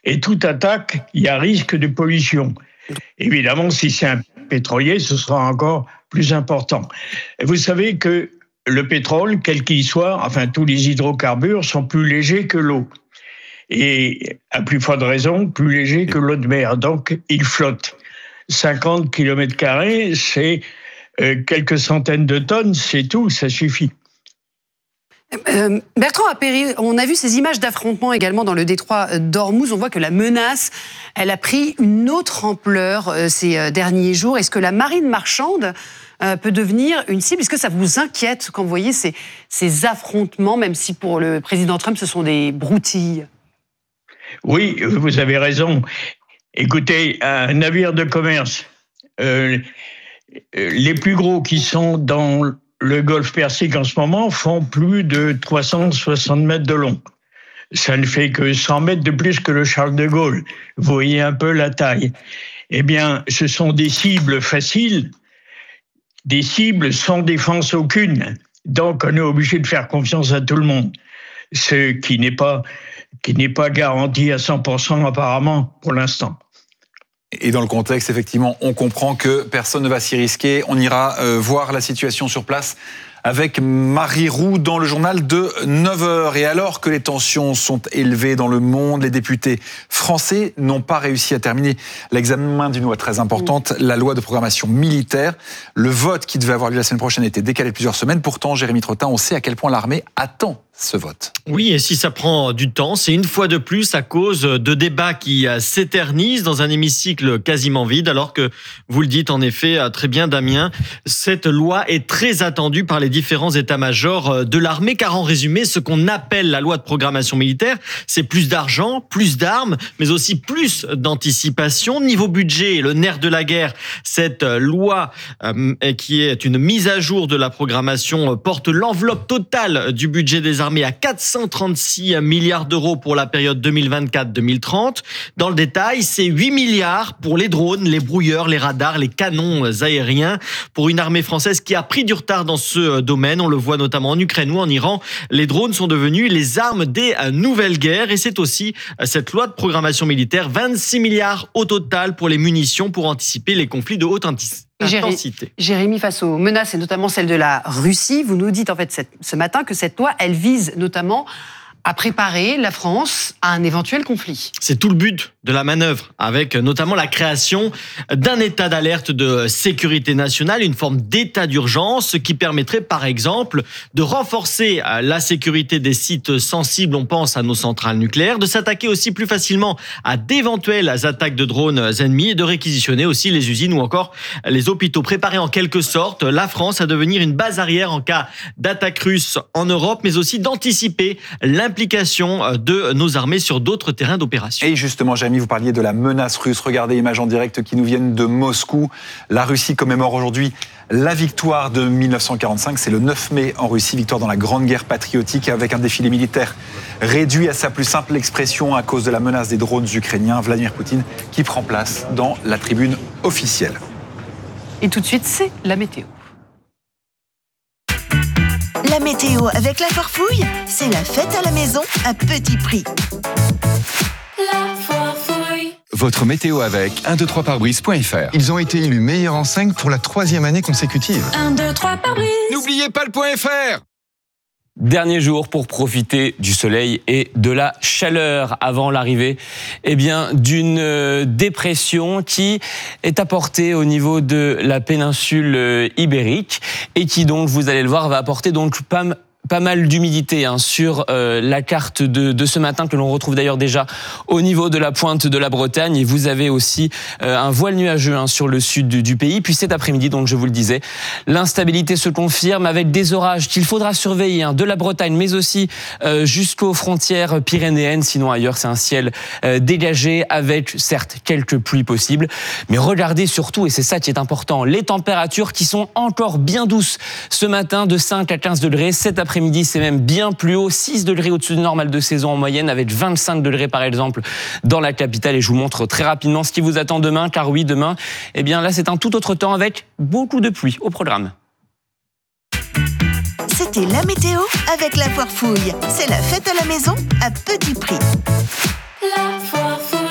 Et toute attaque, il y a risque de pollution. Évidemment, si c'est un pétrolier, ce sera encore plus important. Et vous savez que le pétrole, quel qu'il soit, enfin tous les hydrocarbures sont plus légers que l'eau. Et à plus forte raison, plus léger que l'eau de mer. Donc, il flotte. 50 km², c'est quelques centaines de tonnes, c'est tout, ça suffit. Bertrand Appéry, on a vu ces images d'affrontements également dans le détroit d'Ormuz. On voit que la menace, elle a pris une autre ampleur ces derniers jours. Est-ce que la marine marchande peut devenir une cible? Est-ce que ça vous inquiète quand vous voyez ces affrontements, même si pour le président Trump, ce sont des broutilles? Oui, vous avez raison. Écoutez, un navire de commerce, les plus gros qui sont dans le golfe Persique en ce moment font plus de 360 mètres de long. Ça ne fait que 100 mètres de plus que le Charles de Gaulle. Vous voyez un peu la taille. Eh bien, ce sont des cibles faciles, des cibles sans défense aucune. Donc, on est obligé de faire confiance à tout le monde. Ce qui n'est pas garanti à 100% apparemment pour l'instant. Et dans le contexte, effectivement, on comprend que personne ne va s'y risquer. On ira voir la situation sur place avec Marie Roux dans le journal de 9h. Et alors que les tensions sont élevées dans le monde, les députés français n'ont pas réussi à terminer l'examen d'une loi très importante, la loi de programmation militaire. Le vote qui devait avoir lieu la semaine prochaine a été décalé de plusieurs semaines. Pourtant, Jérémy Trottin, on sait à quel point l'armée attend ce vote. Oui, et si ça prend du temps, c'est une fois de plus à cause de débats qui s'éternisent dans un hémicycle quasiment vide, alors que, vous le dites en effet très bien Damien, cette loi est très attendue par les différents états-majors de l'armée, car en résumé, ce qu'on appelle la loi de programmation militaire, c'est plus d'argent, plus d'armes, mais aussi plus d'anticipation. Niveau budget, le nerf de la guerre, cette loi qui est une mise à jour de la programmation porte l'enveloppe totale du budget des armée à 436 milliards d'euros pour la période 2024-2030. Dans le détail, c'est 8 milliards pour les drones, les brouilleurs, les radars, les canons aériens, pour une armée française qui a pris du retard dans ce domaine. On le voit notamment en Ukraine ou en Iran. Les drones sont devenus les armes des nouvelles guerres, et c'est aussi cette loi de programmation militaire, 26 milliards au total pour les munitions pour anticiper les conflits de haute intensité. Jérémy, face aux menaces, et notamment celle de la Russie, vous nous dites en fait ce matin que cette loi, elle vise notamment à préparer la France à un éventuel conflit. C'est tout le but de la manœuvre, avec notamment la création d'un état d'alerte de sécurité nationale, une forme d'état d'urgence qui permettrait par exemple de renforcer la sécurité des sites sensibles, on pense à nos centrales nucléaires, de s'attaquer aussi plus facilement à d'éventuelles attaques de drones ennemis et de réquisitionner aussi les usines ou encore les hôpitaux. Préparer en quelque sorte la France à devenir une base arrière en cas d'attaque russe en Europe, mais aussi d'anticiper l'implication de nos armées sur d'autres terrains d'opération. Et justement, Jérémy, vous parliez de la menace russe. Regardez, images en direct qui nous viennent de Moscou. La Russie commémore aujourd'hui la victoire de 1945. C'est le 9 mai en Russie, victoire dans la Grande Guerre patriotique, avec un défilé militaire réduit à sa plus simple expression à cause de la menace des drones ukrainiens. Vladimir Poutine qui prend place dans la tribune officielle. Et tout de suite, c'est la météo. La météo avec la Farfouille, c'est la fête à la maison à petit prix. La Farfouille. Votre météo avec 123pare-brise.fr. Ils ont été élus meilleurs enseigne pour la 3e année consécutive. 123pare-brise. N'oubliez pas le .fr. Dernier jour pour profiter du soleil et de la chaleur avant l'arrivée d'une dépression qui est apportée au niveau de la péninsule ibérique et qui donc, vous allez le voir, va apporter donc pas mal d'humidité sur la carte de ce matin, que l'on retrouve d'ailleurs déjà au niveau de la pointe de la Bretagne. Et vous avez aussi un voile nuageux sur le sud du pays. Puis cet après-midi, donc je vous le disais, l'instabilité se confirme avec des orages qu'il faudra surveiller de la Bretagne, mais aussi jusqu'aux frontières pyrénéennes. Sinon ailleurs, c'est un ciel dégagé avec certes quelques pluies possibles. Mais regardez surtout, et c'est ça qui est important, les températures qui sont encore bien douces ce matin, de 5 à 15 degrés. Cet après-midi, c'est même bien plus haut, 6 degrés au-dessus du normal de saison en moyenne, avec 25 degrés par exemple dans la capitale. Et je vous montre très rapidement ce qui vous attend demain, car oui, demain, là c'est un tout autre temps avec beaucoup de pluie au programme. C'était la météo avec la Farfouille. C'est la fête à la maison à petit prix. La Farfouille.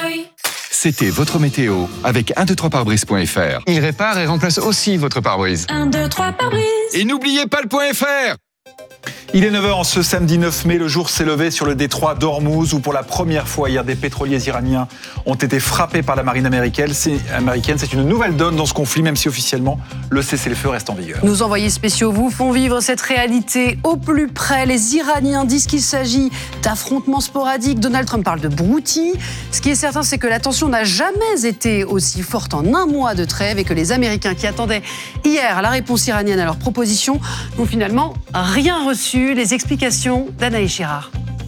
C'était votre météo avec 123pare-brise.fr. Il répare et remplace aussi votre pare-brise. 1, 2, 3 pare-brise. Et n'oubliez pas le .fr. Il est 9h ce samedi 9 mai. Le jour s'est levé sur le détroit d'Ormuz où pour la première fois hier des pétroliers iraniens ont été frappés par la marine américaine. C'est une nouvelle donne dans ce conflit, même si officiellement le cessez-le-feu reste en vigueur. Nos envoyés spéciaux vous font vivre cette réalité au plus près. Les Iraniens disent qu'il s'agit d'affrontements sporadiques. Donald Trump parle de broutilles. Ce qui est certain, c'est que la tension n'a jamais été aussi forte en un mois de trêve et que les Américains qui attendaient hier la réponse iranienne à leur proposition n'ont finalement rien reçu. Les explications d'Anaïs Girard.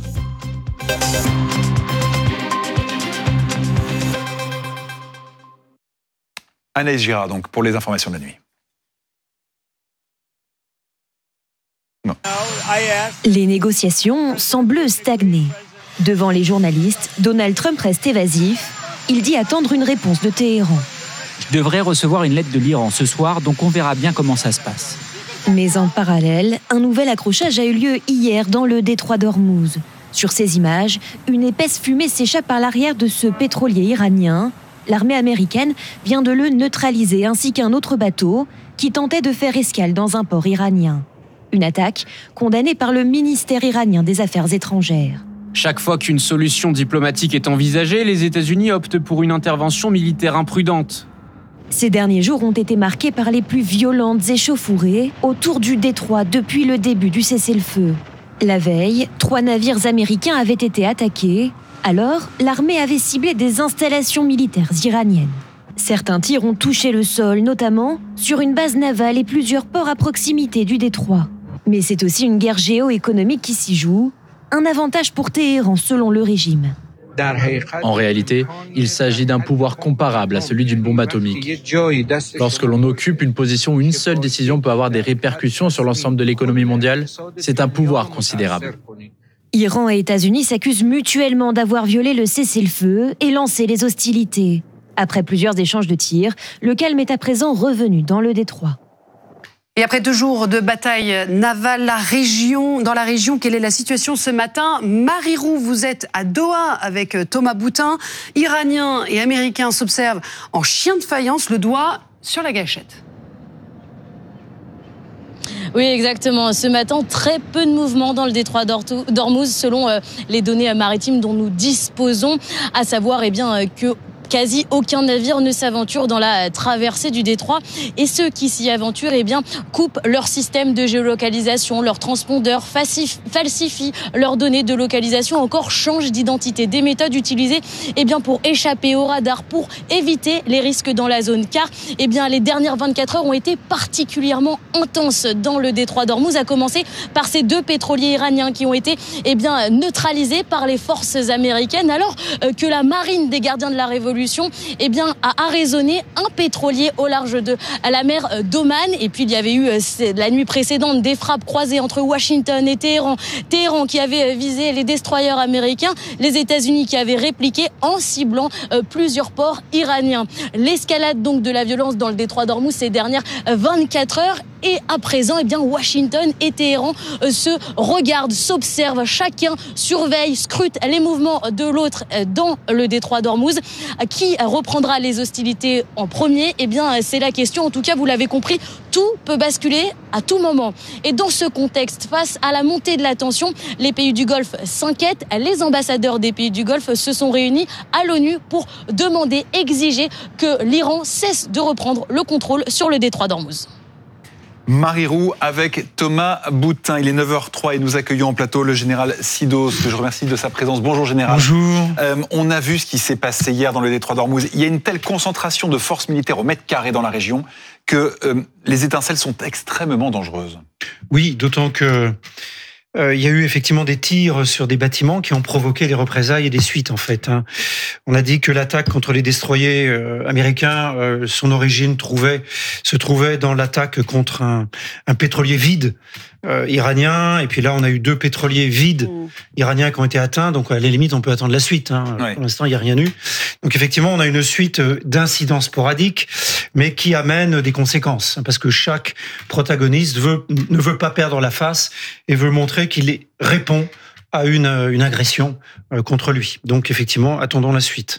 Anaïs Girard, donc, pour les informations de la nuit. Non. Les négociations semblent stagner. Devant les journalistes, Donald Trump reste évasif. Il dit attendre une réponse de Téhéran. Je devrais recevoir une lettre de l'Iran ce soir, donc on verra bien comment ça se passe. Mais en parallèle, un nouvel accrochage a eu lieu hier dans le détroit d'Ormuz. Sur ces images, une épaisse fumée s'échappe par l'arrière de ce pétrolier iranien. L'armée américaine vient de le neutraliser ainsi qu'un autre bateau qui tentait de faire escale dans un port iranien. Une attaque condamnée par le ministère iranien des Affaires étrangères. Chaque fois qu'une solution diplomatique est envisagée, les États-Unis optent pour une intervention militaire imprudente. Ces derniers jours ont été marqués par les plus violentes échauffourées autour du détroit depuis le début du cessez-le-feu. La veille, 3 navires américains avaient été attaqués. Alors, l'armée avait ciblé des installations militaires iraniennes. Certains tirs ont touché le sol, notamment sur une base navale et plusieurs ports à proximité du détroit. Mais c'est aussi une guerre géoéconomique qui s'y joue, un avantage pour Téhéran selon le régime. En réalité, il s'agit d'un pouvoir comparable à celui d'une bombe atomique. Lorsque l'on occupe une position où une seule décision peut avoir des répercussions sur l'ensemble de l'économie mondiale, c'est un pouvoir considérable. Iran et États-Unis s'accusent mutuellement d'avoir violé le cessez-le-feu et lancé les hostilités. Après plusieurs échanges de tirs, le calme est à présent revenu dans le détroit. Et après 2 jours de bataille navale dans la région, quelle est la situation ce matin? Marie Roux, vous êtes à Doha avec Thomas Boutin. Iraniens et Américains s'observent en chien de faïence, le doigt sur la gâchette. Oui, exactement. Ce matin, très peu de mouvements dans le détroit d'Ormuz, selon les données maritimes dont nous disposons, à savoir que quasi aucun navire ne s'aventure dans la traversée du détroit et ceux qui s'y aventurent coupent leur système de géolocalisation, leurs transpondeurs, falsifient leurs données de localisation, encore changent d'identité. Des méthodes utilisées pour échapper au radar, pour éviter les risques dans la zone, car les dernières 24 heures ont été particulièrement intenses dans le détroit d'Ormuz, à commencer par ces 2 pétroliers iraniens qui ont été neutralisés par les forces américaines, alors que la marine des gardiens de la Révolution a arraisonné un pétrolier au large de la mer d'Oman. Et puis il y avait eu la nuit précédente des frappes croisées entre Washington et Téhéran. Téhéran qui avait visé les destroyers américains, les États-Unis qui avaient répliqué en ciblant plusieurs ports iraniens. L'escalade donc de la violence dans le détroit d'Ormuz ces dernières 24 heures. Et à présent, Washington et Téhéran se regardent, s'observent, chacun surveille, scrute les mouvements de l'autre dans le détroit d'Ormuz. Qui reprendra les hostilités en premier? C'est la question. En tout cas, vous l'avez compris, tout peut basculer à tout moment. Et dans ce contexte, face à la montée de la tension, les pays du Golfe s'inquiètent. Les ambassadeurs des pays du Golfe se sont réunis à l'ONU pour demander, exiger que l'Iran cesse de reprendre le contrôle sur le détroit d'Ormuz. Marie Roux avec Thomas Boutin. Il est 9h03 et nous accueillons en plateau le général Sidos, que je remercie de sa présence. Bonjour général. Bonjour. On a vu ce qui s'est passé hier dans le détroit d'Ormuz. Il y a une telle concentration de forces militaires au mètre carré dans la région que les étincelles sont extrêmement dangereuses. Oui, d'autant que il y a eu effectivement des tirs sur des bâtiments qui ont provoqué des représailles et des suites en fait. On a dit que l'attaque contre les destroyers américains, son origine se trouvait dans l'attaque contre un pétrolier vide iranien, et puis là on a eu 2 pétroliers vides iraniens qui ont été atteints, donc à la limite on peut attendre la suite. Ouais. Pour l'instant il n'y a rien eu. Donc effectivement on a une suite d'incidents sporadiques, mais qui amènent des conséquences, parce que chaque protagoniste ne veut pas perdre la face et veut montrer qu'il répond à une agression contre lui. Donc effectivement attendons la suite.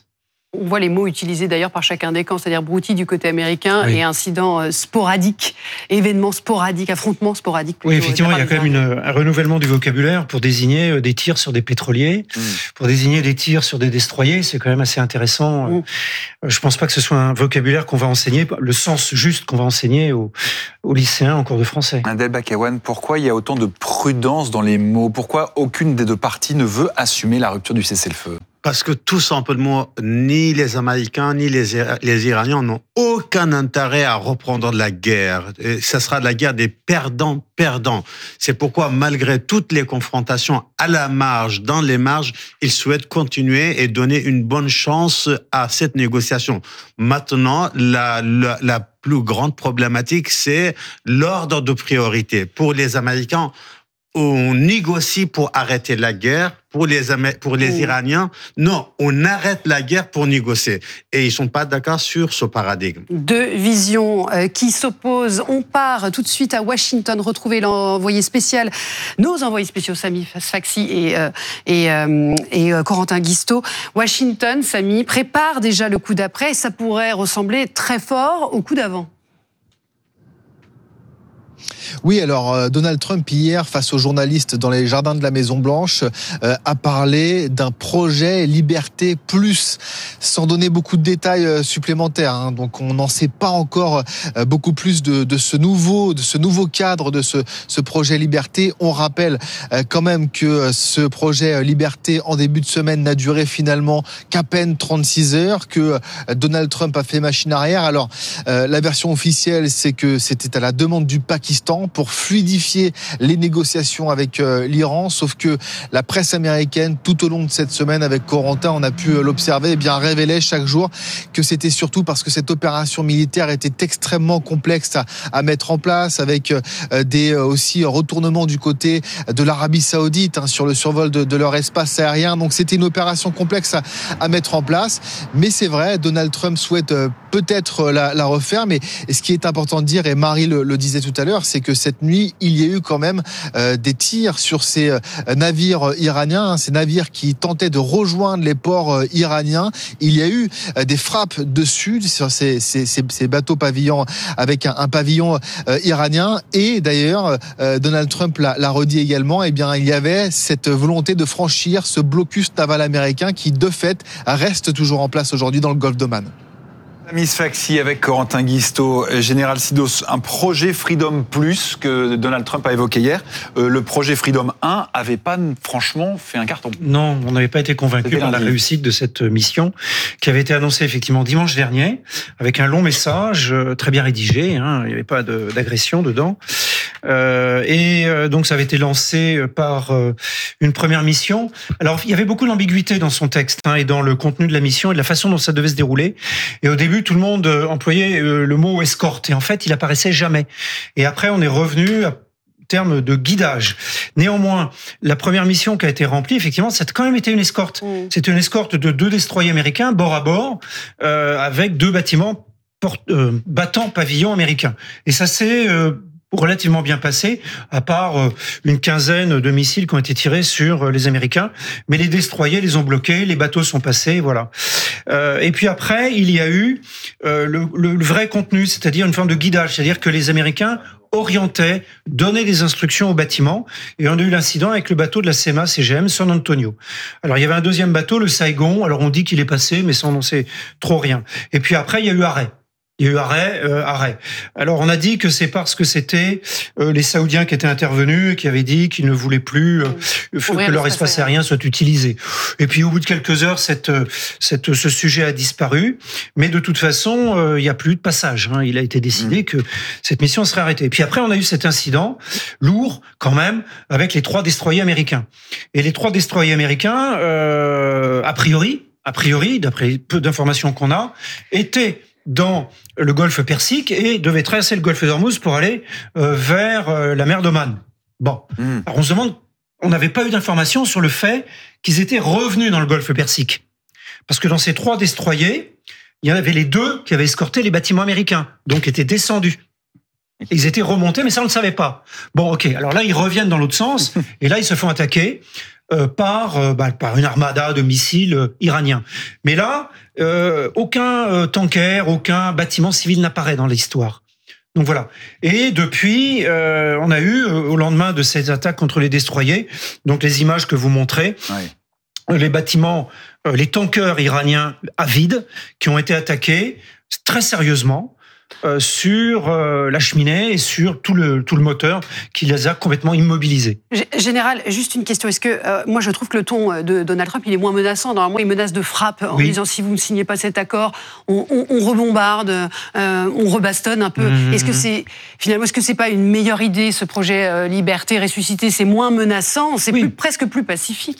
On voit les mots utilisés d'ailleurs par chacun des camps, c'est-à-dire broutilles du côté américain et incidents sporadiques, événements sporadiques, affrontements sporadiques. Oui, effectivement, il y a quand même un renouvellement du vocabulaire pour désigner des tirs sur des pétroliers, pour désigner des tirs sur des destroyers. C'est quand même assez intéressant. Je ne pense pas que ce soit un vocabulaire qu'on va enseigner, le sens juste qu'on va enseigner aux lycéens en cours de français. Adel Bakawan, pourquoi il y a autant de prudence dans les mots ? Pourquoi aucune des deux parties ne veut assumer la rupture du cessez-le-feu ? Parce que tout simplement, ni les Américains, ni les Iraniens n'ont aucun intérêt à reprendre de la guerre. Et ça sera de la guerre des perdants-perdants. C'est pourquoi, malgré toutes les confrontations à la marge, dans les marges, ils souhaitent continuer et donner une bonne chance à cette négociation. Maintenant, la plus grande problématique, c'est l'ordre de priorité. Pour les Américains, on négocie pour arrêter la guerre. Pour les Iraniens, non, on arrête la guerre pour négocier. Et ils ne sont pas d'accord sur ce paradigme. Deux visions qui s'opposent. On part tout de suite à Washington, retrouver nos envoyés spéciaux, Samy Sfaxi et Corentin Guistaut. Washington, Samy, prépare déjà le coup d'après et ça pourrait ressembler très fort au coup d'avant. Oui, alors Donald Trump hier, face aux journalistes dans les jardins de la Maison-Blanche, a parlé d'un projet Liberté Plus, sans donner beaucoup de détails supplémentaires. Donc on n'en sait pas encore beaucoup plus de ce nouveau cadre, de ce projet Liberté. On rappelle quand même que ce projet Liberté en début de semaine n'a duré finalement qu'à peine 36 heures, que Donald Trump a fait machine arrière. Alors la version officielle, c'est que c'était à la demande du Pakistan pour fluidifier les négociations avec l'Iran, sauf que la presse américaine, tout au long de cette semaine avec Corentin, on a pu l'observer, révélait chaque jour que c'était surtout parce que cette opération militaire était extrêmement complexe à mettre en place, avec des aussi retournements du côté de l'Arabie Saoudite sur le survol de leur espace aérien. Donc c'était une opération complexe à mettre en place, mais c'est vrai, Donald Trump souhaite peut-être la refaire, mais ce qui est important de dire, et Marie le disait tout à l'heure, c'est que cette nuit, il y a eu quand même des tirs sur ces navires iraniens, ces navires qui tentaient de rejoindre les ports iraniens. Il y a eu des frappes dessus sur ces bateaux pavillons avec un pavillon iranien. Et d'ailleurs, Donald Trump l'a redit également, il y avait cette volonté de franchir ce blocus naval américain qui, de fait, reste toujours en place aujourd'hui dans le golfe d'Oman. Samy Sfaxi avec Corentin Guistaut, Général Sidos, un projet Freedom Plus que Donald Trump a évoqué hier. Le projet Freedom 1 n'avait pas franchement fait un carton. Non, on n'avait pas été convaincu par la réussite de cette mission qui avait été annoncée effectivement dimanche dernier avec un long message très bien rédigé. Il n'y avait pas d'agression dedans. Donc ça avait été lancé par une première mission. Alors il y avait beaucoup d'ambiguïté dans son texte et dans le contenu de la mission et de la façon dont ça devait se dérouler. Et au début, tout le monde employait le mot escorte et en fait, il apparaissait jamais. Et après, on est revenu à terme de guidage. Néanmoins, la première mission qui a été remplie, effectivement, ça a quand même été une escorte. C'était une escorte de 2 destroyers américains bord à bord avec 2 bâtiments battant pavillon américain. Et ça s'est relativement bien passé, à part une quinzaine de missiles qui ont été tirés sur les Américains. Mais les destroyers les ont bloqués, les bateaux sont passés, voilà. Et puis après, il y a eu le vrai contenu, c'est-à-dire une forme de guidage, c'est-à-dire que les Américains orientaient, donnaient des instructions aux bâtiments, et on a eu l'incident avec le bateau de la CMA-CGM San Antonio. Alors il y avait un deuxième bateau, le Saigon, alors on dit qu'il est passé, mais ça on n'en sait trop rien. Et puis après, il y a eu arrêt. Il y a eu arrêt. Alors on a dit que c'est parce que c'était les Saoudiens qui étaient intervenus et qui avaient dit qu'ils ne voulaient plus que leur espace aérien soit utilisé. Et puis au bout de quelques heures, ce sujet a disparu. Mais de toute façon, il n'y a plus de passage. Il a été décidé que cette mission serait arrêtée. Et puis après, on a eu cet incident lourd quand même avec les 3 destroyers américains. Et les 3 destroyers américains, a priori, d'après peu d'informations qu'on a, étaient dans le golfe Persique et devait traverser le golfe d'Ormuz pour aller vers la mer d'Oman. Bon, alors on se demande, on n'avait pas eu d'informations sur le fait qu'ils étaient revenus dans le golfe Persique. Parce que dans ces 3 destroyers, il y en avait les 2 qui avaient escorté les bâtiments américains, donc étaient descendus. Ils étaient remontés, mais ça on ne le savait pas. Bon, ok, alors là ils reviennent dans l'autre sens, et là ils se font attaquer par une armada de missiles iraniens. Mais là, aucun tanker, aucun bâtiment civil n'apparaît dans l'histoire. Donc voilà. Et depuis, on a eu, au lendemain de ces attaques contre les destroyers, donc les images que vous montrez, les bâtiments, les tankers iraniens à vide qui ont été attaqués très sérieusement sur la cheminée et sur tout le moteur qui les a complètement immobilisés. Général, juste une question. Est-ce que moi je trouve que le ton de Donald Trump il est moins menaçant. Normalement, il menace de frappe en disant si vous ne signez pas cet accord, on rebombarde, on rebastonne un peu. Est-ce que c'est pas une meilleure idée ce projet Liberté ressuscité? C'est moins menaçant, c'est presque plus pacifique.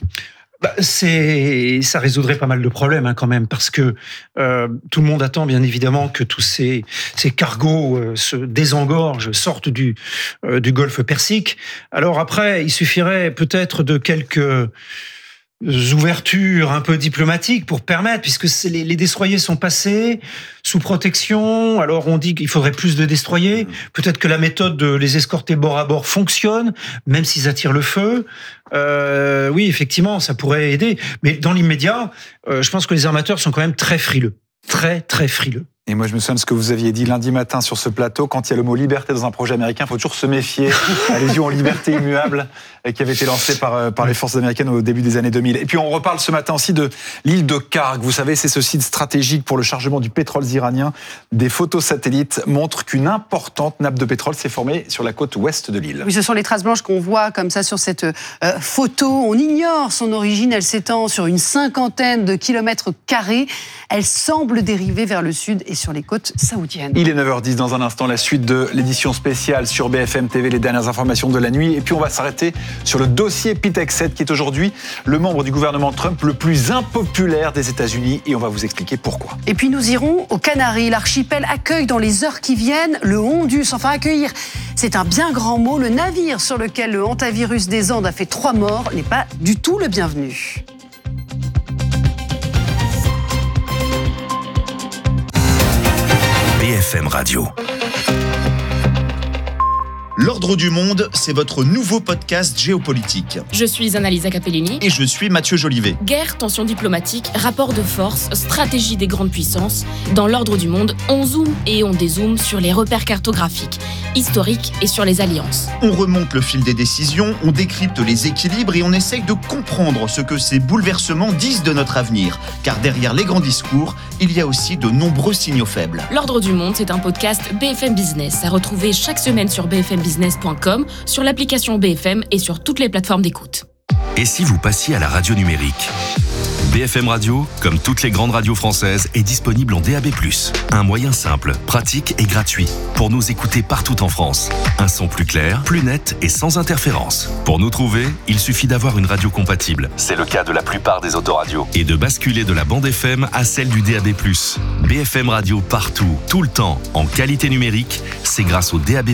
Ça résoudrait pas mal de problèmes quand même, parce que tout le monde attend bien évidemment que tous ces cargos se désengorgent, sortent du golfe Persique. Alors après, il suffirait peut-être de quelques ouvertures un peu diplomatiques pour permettre, puisque les destroyers sont passés sous protection, alors on dit qu'il faudrait plus de destroyers, peut-être que la méthode de les escorter bord à bord fonctionne, même s'ils attirent le feu. Oui, effectivement, ça pourrait aider, mais dans l'immédiat, je pense que les armateurs sont quand même très frileux, très très frileux. Et moi, je me souviens de ce que vous aviez dit lundi matin sur ce plateau. Quand il y a le mot liberté dans un projet américain, il faut toujours se méfier. Allusion en liberté immuable qui avait été lancée par les forces américaines au début des années 2000. Et puis, on reparle ce matin aussi de l'île de Karg. Vous savez, c'est ce site stratégique pour le chargement du pétrole iranien. Des photos satellites montrent qu'une importante nappe de pétrole s'est formée sur la côte ouest de l'île. Oui, ce sont les traces blanches qu'on voit comme ça sur cette photo. On ignore son origine. Elle s'étend sur une 50aine de kilomètres carrés. Elle semble dériver vers le sud et sur les côtes saoudiennes. Il est 9h10 dans un instant, la suite de l'édition spéciale sur BFM TV, les dernières informations de la nuit. Et puis on va s'arrêter sur le dossier Pete Hegseth, qui est aujourd'hui le membre du gouvernement Trump le plus impopulaire des États-Unis. Et on va vous expliquer pourquoi. Et puis nous irons aux Canaries. L'archipel accueille dans les heures qui viennent le Hondus. Enfin, accueillir, c'est un bien grand mot. Le navire sur lequel le hantavirus des Andes a fait 3 morts n'est pas du tout le bienvenu. BFM Radio. L'Ordre du Monde, c'est votre nouveau podcast géopolitique. Je suis Annalisa Capellini. Et je suis Mathieu Jolivet. Guerre, tensions diplomatiques, rapports de force, stratégie des grandes puissances. Dans l'Ordre du Monde, on zoome et on dézoome sur les repères cartographiques, historiques et sur les alliances. On remonte le fil des décisions, on décrypte les équilibres et on essaye de comprendre ce que ces bouleversements disent de notre avenir. Car derrière les grands discours, il y a aussi de nombreux signaux faibles. L'Ordre du Monde, c'est un podcast BFM Business à retrouver chaque semaine sur bfmbusiness.com, sur l'application BFM et sur toutes les plateformes d'écoute. Et si vous passiez à la radio numérique ? BFM Radio, comme toutes les grandes radios françaises, est disponible en DAB+. Un moyen simple, pratique et gratuit pour nous écouter partout en France. Un son plus clair, plus net et sans interférence. Pour nous trouver, il suffit d'avoir une radio compatible. C'est le cas de la plupart des autoradios. Et de basculer de la bande FM à celle du DAB+. BFM Radio partout, tout le temps, en qualité numérique, c'est grâce au DAB+.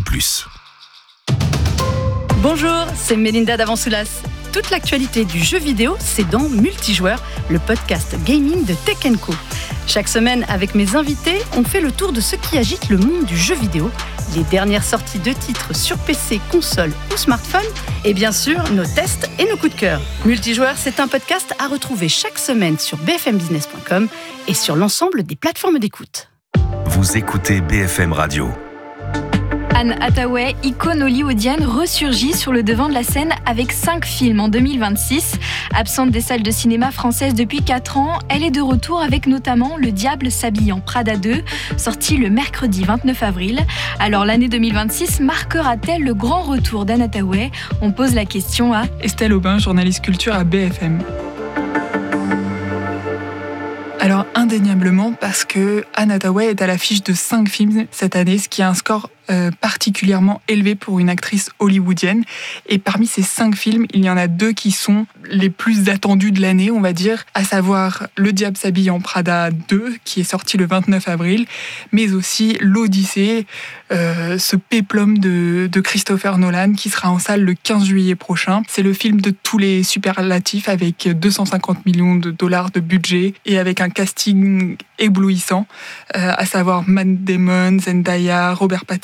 Bonjour, c'est Mélinda Davansoulas. Toute l'actualité du jeu vidéo, c'est dans Multijoueur, le podcast gaming de Tech & Co. Chaque semaine, avec mes invités, on fait le tour de ce qui agite le monde du jeu vidéo, les dernières sorties de titres sur PC, console ou smartphone, et bien sûr, nos tests et nos coups de cœur. Multijoueur, c'est un podcast à retrouver chaque semaine sur bfmbusiness.com et sur l'ensemble des plateformes d'écoute. Vous écoutez BFM Radio. Anne Hathaway, icône hollywoodienne, ressurgit sur le devant de la scène avec 5 films en 2026. Absente des salles de cinéma françaises depuis 4 ans, elle est de retour avec notamment Le Diable s'habille en Prada 2, sorti le mercredi 29 avril. Alors l'année 2026 marquera-t-elle le grand retour d'Anne Hathaway ? On pose la question à Estelle Aubin, journaliste culture à BFM. Alors indéniablement parce que Anne Hathaway est à l'affiche de 5 films cette année, ce qui est un score particulièrement élevé pour une actrice hollywoodienne. Et parmi ces 5 films, il y en a 2 qui sont les plus attendus de l'année, on va dire, à savoir Le Diable s'habille en Prada 2, qui est sorti le 29 avril, mais aussi L'Odyssée, ce péplum de Christopher Nolan, qui sera en salle le 15 juillet prochain. C'est le film de tous les superlatifs, avec 250 millions de dollars de budget et avec un casting éblouissant, à savoir Matt Damon, Zendaya, Robert Pattinson,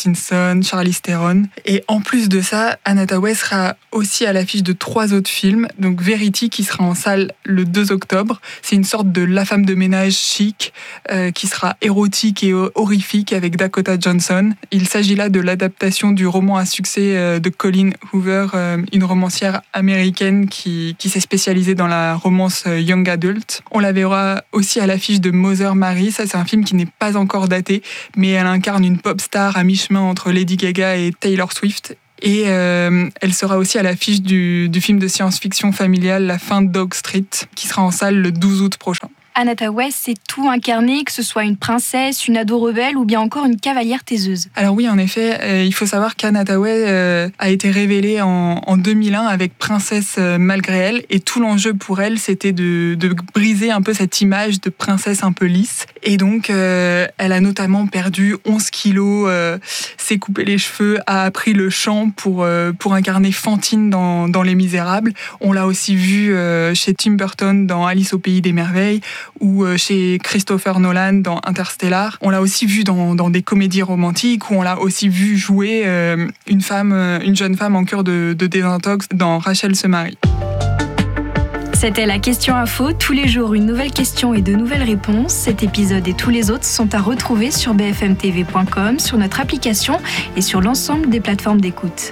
Pattinson, Charlize Theron. Et en plus de ça, Anne Hathaway sera aussi à l'affiche de 3 autres films. Donc Verity qui sera en salle le 2 octobre. C'est une sorte de La femme de ménage chic qui sera érotique et horrifique avec Dakota Johnson. Il s'agit là de l'adaptation du roman à succès de Colleen Hoover, une romancière américaine qui s'est spécialisée dans la romance young adult. On la verra aussi à l'affiche de Mother Mary. Ça, c'est un film qui n'est pas encore daté, mais elle incarne une pop star à mi-chemin entre Lady Gaga et Taylor Swift. Et elle sera aussi à l'affiche du film de science-fiction familial La fin de Dog Street, qui sera en salle le 12 août prochain. Anne Hathaway sait tout incarner, que ce soit une princesse, une ado rebelle ou bien encore une cavalière taiseuse. Alors oui, en effet, il faut savoir qu'Anne Hathaway a été révélée en 2001 avec Princesse malgré elle, et tout l'enjeu pour elle, c'était de briser un peu cette image de princesse un peu lisse. Et donc, elle a notamment perdu 11 kilos, s'est coupé les cheveux, a appris le chant pour incarner Fantine dans Les Misérables. On l'a aussi vue chez Tim Burton dans Alice au Pays des Merveilles, ou chez Christopher Nolan dans Interstellar. On l'a aussi vue dans des comédies romantiques, où on l'a aussi vue jouer une jeune femme en cure de désintox dans Rachel se marie. C'était la question info. Tous les jours, une nouvelle question et de nouvelles réponses. Cet épisode et tous les autres sont à retrouver sur bfmtv.com, sur notre application et sur l'ensemble des plateformes d'écoute.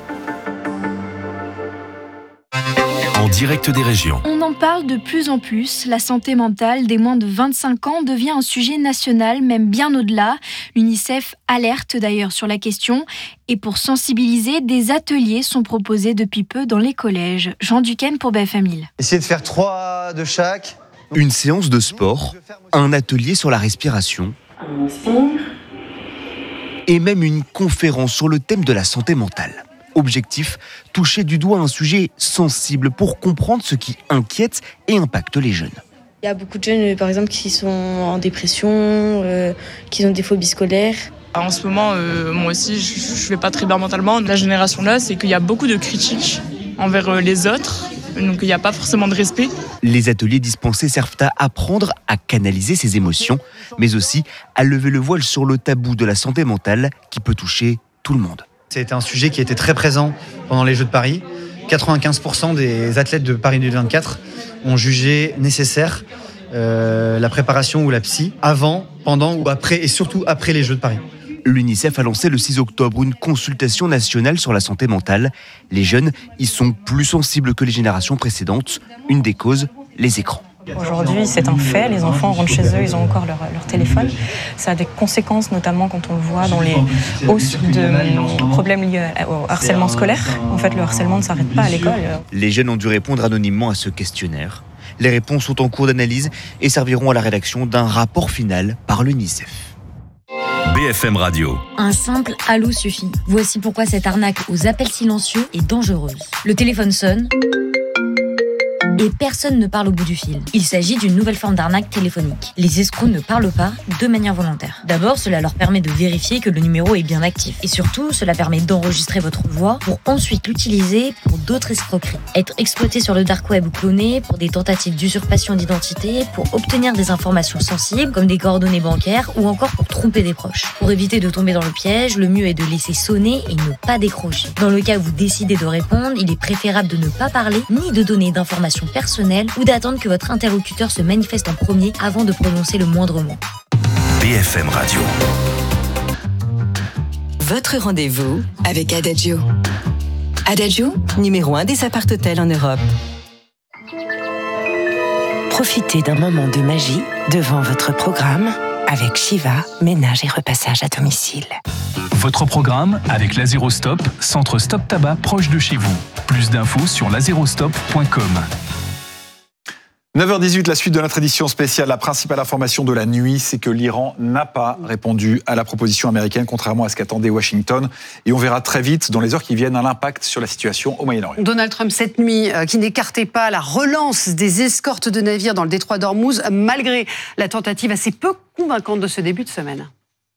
En direct des régions. On en parle de plus en plus. La santé mentale des moins de 25 ans devient un sujet national, même bien au-delà. L'UNICEF alerte d'ailleurs sur la question. Et pour sensibiliser, des ateliers sont proposés depuis peu dans les collèges. Jean Duquesne pour BFM Lille. Essayez de faire 3 de chaque. Une séance de sport, un atelier sur la respiration et même une conférence sur le thème de la santé mentale. Objectif, toucher du doigt un sujet sensible pour comprendre ce qui inquiète et impacte les jeunes. Il y a beaucoup de jeunes, par exemple, qui sont en dépression, qui ont des phobies scolaires. En ce moment, moi aussi, je ne vais pas très bien mentalement. La génération là, c'est qu'il y a beaucoup de critiques envers les autres, donc il n'y a pas forcément de respect. Les ateliers dispensés servent à apprendre à canaliser ses émotions, mais aussi à lever le voile sur le tabou de la santé mentale qui peut toucher tout le monde. C'est un sujet qui était très présent pendant les Jeux de Paris. 95% des athlètes de Paris 2024 ont jugé nécessaire la préparation ou la psy avant, pendant ou après, et surtout après les Jeux de Paris. L'UNICEF a lancé le 6 octobre une consultation nationale sur la santé mentale. Les jeunes y sont plus sensibles que les générations précédentes. Une des causes, les écrans. Aujourd'hui, c'est un fait, les enfants rentrent chez eux, ils ont encore leur téléphone. Ça a des conséquences, notamment quand on le voit dans les hausses de problèmes liés au harcèlement scolaire. En fait, le harcèlement ne s'arrête pas à l'école. Les jeunes ont dû répondre anonymement à ce questionnaire. Les réponses sont en cours d'analyse et serviront à la rédaction d'un rapport final par l'UNICEF. BFM Radio. Un simple allô suffit. Voici pourquoi cette arnaque aux appels silencieux est dangereuse. Le téléphone sonne et personne ne parle au bout du fil. Il s'agit d'une nouvelle forme d'arnaque téléphonique. Les escrocs ne parlent pas de manière volontaire. D'abord, cela leur permet de vérifier que le numéro est bien actif. Et surtout, cela permet d'enregistrer votre voix pour ensuite l'utiliser pour d'autres escroqueries. Être exploité sur le dark web ou cloné pour des tentatives d'usurpation d'identité, pour obtenir des informations sensibles comme des coordonnées bancaires ou encore pour tromper des proches. Pour éviter de tomber dans le piège, le mieux est de laisser sonner et ne pas décrocher. Dans le cas où vous décidez de répondre, il est préférable de ne pas parler ni de donner d'informations personnelles ou d'attendre que votre interlocuteur se manifeste en premier avant de prononcer le moindre mot. BFM Radio. Votre rendez-vous avec Adagio. Adagio, numéro 1 des appart-hôtels en Europe. Profitez d'un moment de magie devant votre programme avec Shiva, ménage et repassage à domicile. Votre programme avec l'Azérostop, centre stop tabac proche de chez vous. Plus d'infos sur lazérostop.com. 9h18, la suite de notre édition spéciale. La principale information de la nuit, c'est que l'Iran n'a pas répondu à la proposition américaine, contrairement à ce qu'attendait Washington. Et on verra très vite, dans les heures qui viennent, un impact sur la situation au Moyen-Orient. Donald Trump, cette nuit, qui n'écartait pas la relance des escortes de navires dans le détroit d'Ormuz, malgré la tentative assez peu convaincante de ce début de semaine.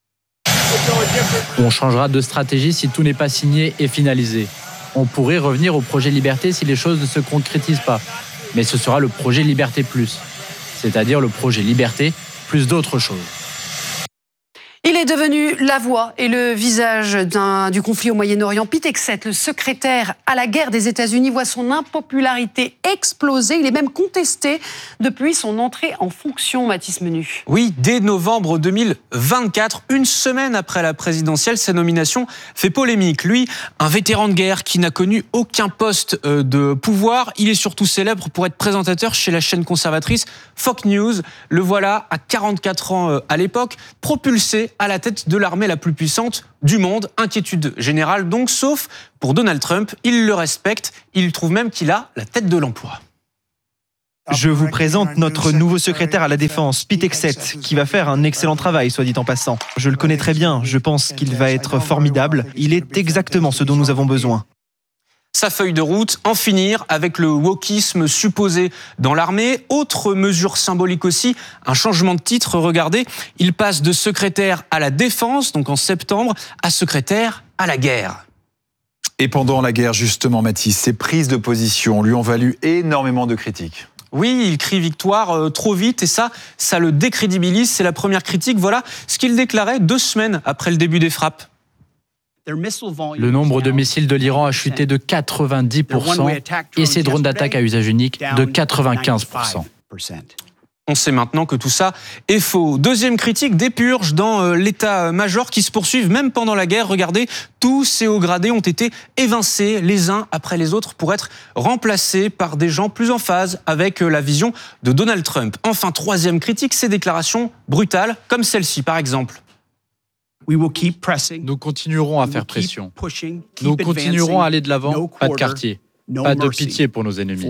On changera de stratégie si tout n'est pas signé et finalisé. On pourrait revenir au projet Liberté si les choses ne se concrétisent pas. Mais ce sera le projet Liberté Plus, c'est-à-dire le projet Liberté plus d'autres choses. Il est est devenu la voix et le visage du conflit au Moyen-Orient. Pete Hegseth, le secrétaire à la guerre des États-Unis, voit son impopularité exploser. Il est même contesté depuis son entrée en fonction, Mathis Menu. Oui, dès novembre 2024, une semaine après la présidentielle, sa nomination fait polémique. Lui, un vétéran de guerre qui n'a connu aucun poste de pouvoir, il est surtout célèbre pour être présentateur chez la chaîne conservatrice Fox News. Le voilà à 44 ans à l'époque, propulsé à la tête de l'armée la plus puissante du monde. Inquiétude générale donc, sauf pour Donald Trump. Il le respecte, il trouve même qu'il a la tête de l'emploi. Je vous présente notre nouveau secrétaire à la Défense, Pete Hegseth, qui va faire un excellent travail, soit dit en passant. Je le connais très bien, je pense qu'il va être formidable. Il est exactement ce dont nous avons besoin. Sa feuille de route, en finir avec le wokisme supposé dans l'armée. Autre mesure symbolique aussi, un changement de titre. Regardez, il passe de secrétaire à la défense, donc en septembre, à secrétaire à la guerre. Et pendant la guerre, justement, Mathis, ses prises de position lui ont valu énormément de critiques. Oui, il crie victoire trop vite et ça le décrédibilise. C'est la première critique. Voilà ce qu'il déclarait 2 semaines après le début des frappes. Le nombre de missiles de l'Iran a chuté de 90% et ses drones d'attaque à usage unique de 95%. On sait maintenant que tout ça est faux. Deuxième critique, des purges dans l'état-major qui se poursuivent même pendant la guerre. Regardez, tous ces hauts gradés ont été évincés les uns après les autres pour être remplacés par des gens plus en phase avec la vision de Donald Trump. Enfin, troisième critique, ces déclarations brutales comme celle-ci par exemple. Nous continuerons à faire pression. Nous continuerons à aller de l'avant. Pas de quartier. Pas de pitié pour nos ennemis.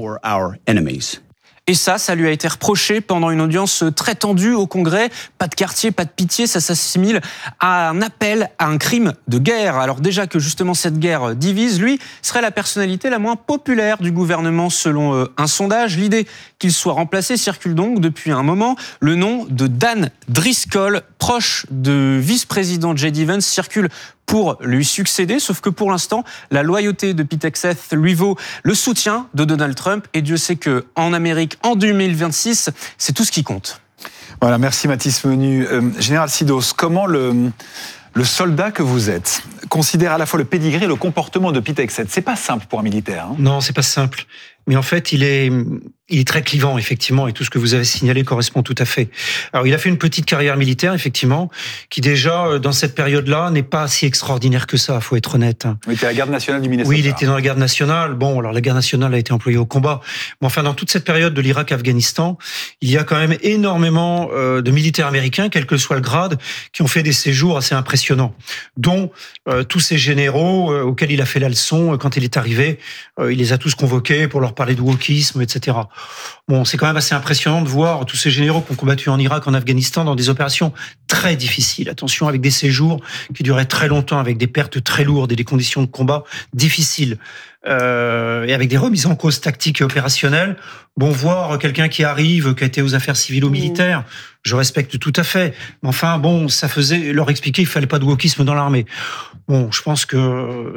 Et ça lui a été reproché pendant une audience très tendue au Congrès. Pas de quartier, pas de pitié, ça s'assimile à un appel à un crime de guerre. Alors déjà que justement cette guerre divise, lui serait la personnalité la moins populaire du gouvernement selon un sondage. L'idée qu'il soit remplacé circule donc depuis un moment. Le nom de Dan Driscoll, proche de vice-président J.D. Vance, circule pour lui succéder, sauf que pour l'instant, la loyauté de Pete Hegseth lui vaut le soutien de Donald Trump, et Dieu sait qu'en Amérique, en 2026, c'est tout ce qui compte. Voilà, merci Mathis Menu. Général Sidos, comment le soldat que vous êtes considère à la fois le pédigré et le comportement de Pete Hegseth? C'est pas simple pour un militaire. Hein. Non, c'est pas simple. Mais en fait, il est très clivant, effectivement, et tout ce que vous avez signalé correspond tout à fait. Alors, il a fait une petite carrière militaire, effectivement, qui déjà, dans cette période-là, n'est pas si extraordinaire que ça, faut être honnête. Il était à la garde nationale du Minnesota. Oui, il était dans la garde nationale. Bon, alors la garde nationale a été employée au combat. Mais enfin, dans toute cette période de l'Irak-Afghanistan, il y a quand même énormément de militaires américains, quel que soit le grade, qui ont fait des séjours assez impressionnants, dont tous ces généraux auxquels il a fait la leçon quand il est arrivé. Il les a tous convoqués pour leur parler de wokisme, etc. Bon, c'est quand même assez impressionnant de voir tous ces généraux qui ont combattu en Irak, en Afghanistan, dans des opérations très difficiles. Attention, avec des séjours qui duraient très longtemps, avec des pertes très lourdes et des conditions de combat difficiles. Et avec des remises en cause tactiques et opérationnelles. Bon, voir quelqu'un qui arrive, qui a été aux affaires civilo-militaires, je respecte tout à fait. Mais enfin, bon, ça faisait leur expliquer qu'il fallait pas de wokisme dans l'armée. Bon, je pense que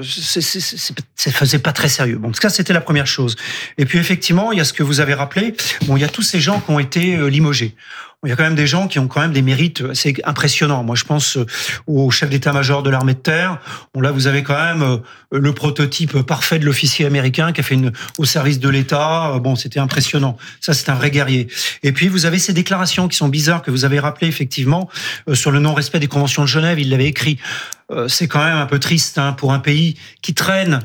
ça faisait pas très sérieux. Bon, en tout cas, c'était la première chose. Et puis, effectivement, il y a ce que vous avez rappelé. Bon, il y a tous ces gens qui ont été limogés. Il y a quand même des gens qui ont quand même des mérites assez impressionnants. Moi, je pense au chef d'état-major de l'armée de terre. Bon, là, vous avez quand même le prototype parfait de l'officier américain qui a fait au service de l'État. Bon, c'était impressionnant. Ça, c'est un vrai guerrier. Et puis, vous avez ces déclarations qui sont bizarres, que vous avez rappelées, effectivement, sur le non-respect des conventions de Genève. Il l'avait écrit. C'est quand même un peu triste pour un pays qui traîne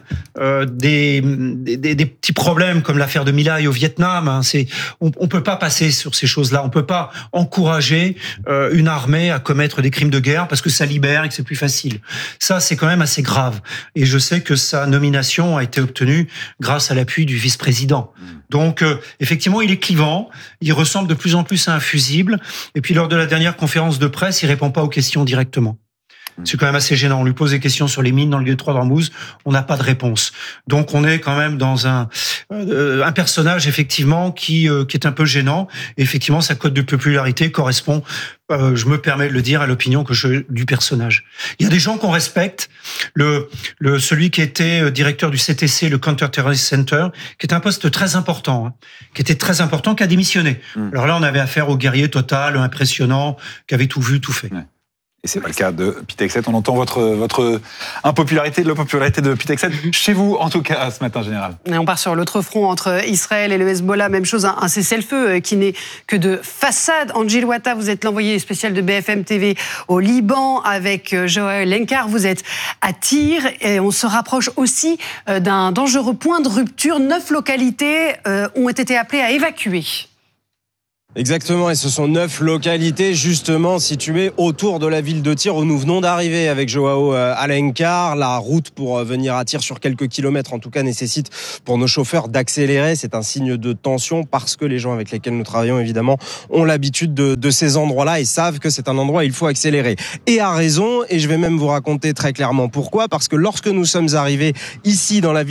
des petits problèmes comme l'affaire de My Lai au Vietnam. On peut pas passer sur ces choses-là. On peut pas encourager une armée à commettre des crimes de guerre parce que ça libère et que c'est plus facile. Ça, c'est quand même assez grave. Et je sais que sa nomination a été obtenue grâce à l'appui du vice-président. Donc, effectivement, il est clivant. Il ressemble de plus en plus à un fusible. Et puis, lors de la dernière conférence de presse, il répond pas aux questions directement. C'est quand même assez gênant. On lui pose des questions sur les mines dans le détroit d'Ormuz, on n'a pas de réponse. Donc on est quand même dans un personnage effectivement qui est un peu gênant. Et effectivement, sa cote de popularité correspond, je me permets de le dire, à l'opinion que du personnage. Il y a des gens qu'on respecte. Celui qui était directeur du CTC, le Counter Terrorist Center, qui est un poste très important, qui a démissionné. Alors là, on avait affaire au guerrier total, impressionnant, qui avait tout vu, tout fait. Ouais. Et c'est pas le cas de Pitex-7. On entend votre impopularité, de l'impopularité de Pitex-7 chez vous, en tout cas, ce matin, général. Et on part sur l'autre front entre Israël et le Hezbollah. Même chose, un cessez-le-feu qui n'est que de façade. Angie Louata, vous êtes l'envoyé spécial de BFM TV au Liban avec Joël Lenkar. Vous êtes à Tyr et on se rapproche aussi d'un dangereux point de rupture. 9 localités ont été appelées à évacuer. Exactement, et ce sont 9 localités justement situées autour de la ville de Tyr où nous venons d'arriver avec Joao Alencar. La route pour venir à Tyr sur quelques kilomètres en tout cas nécessite pour nos chauffeurs d'accélérer. C'est un signe de tension parce que les gens avec lesquels nous travaillons évidemment ont l'habitude de ces endroits-là et savent que c'est un endroit où il faut accélérer. Et à raison, et je vais même vous raconter très clairement pourquoi. Parce que lorsque nous sommes arrivés ici dans la ville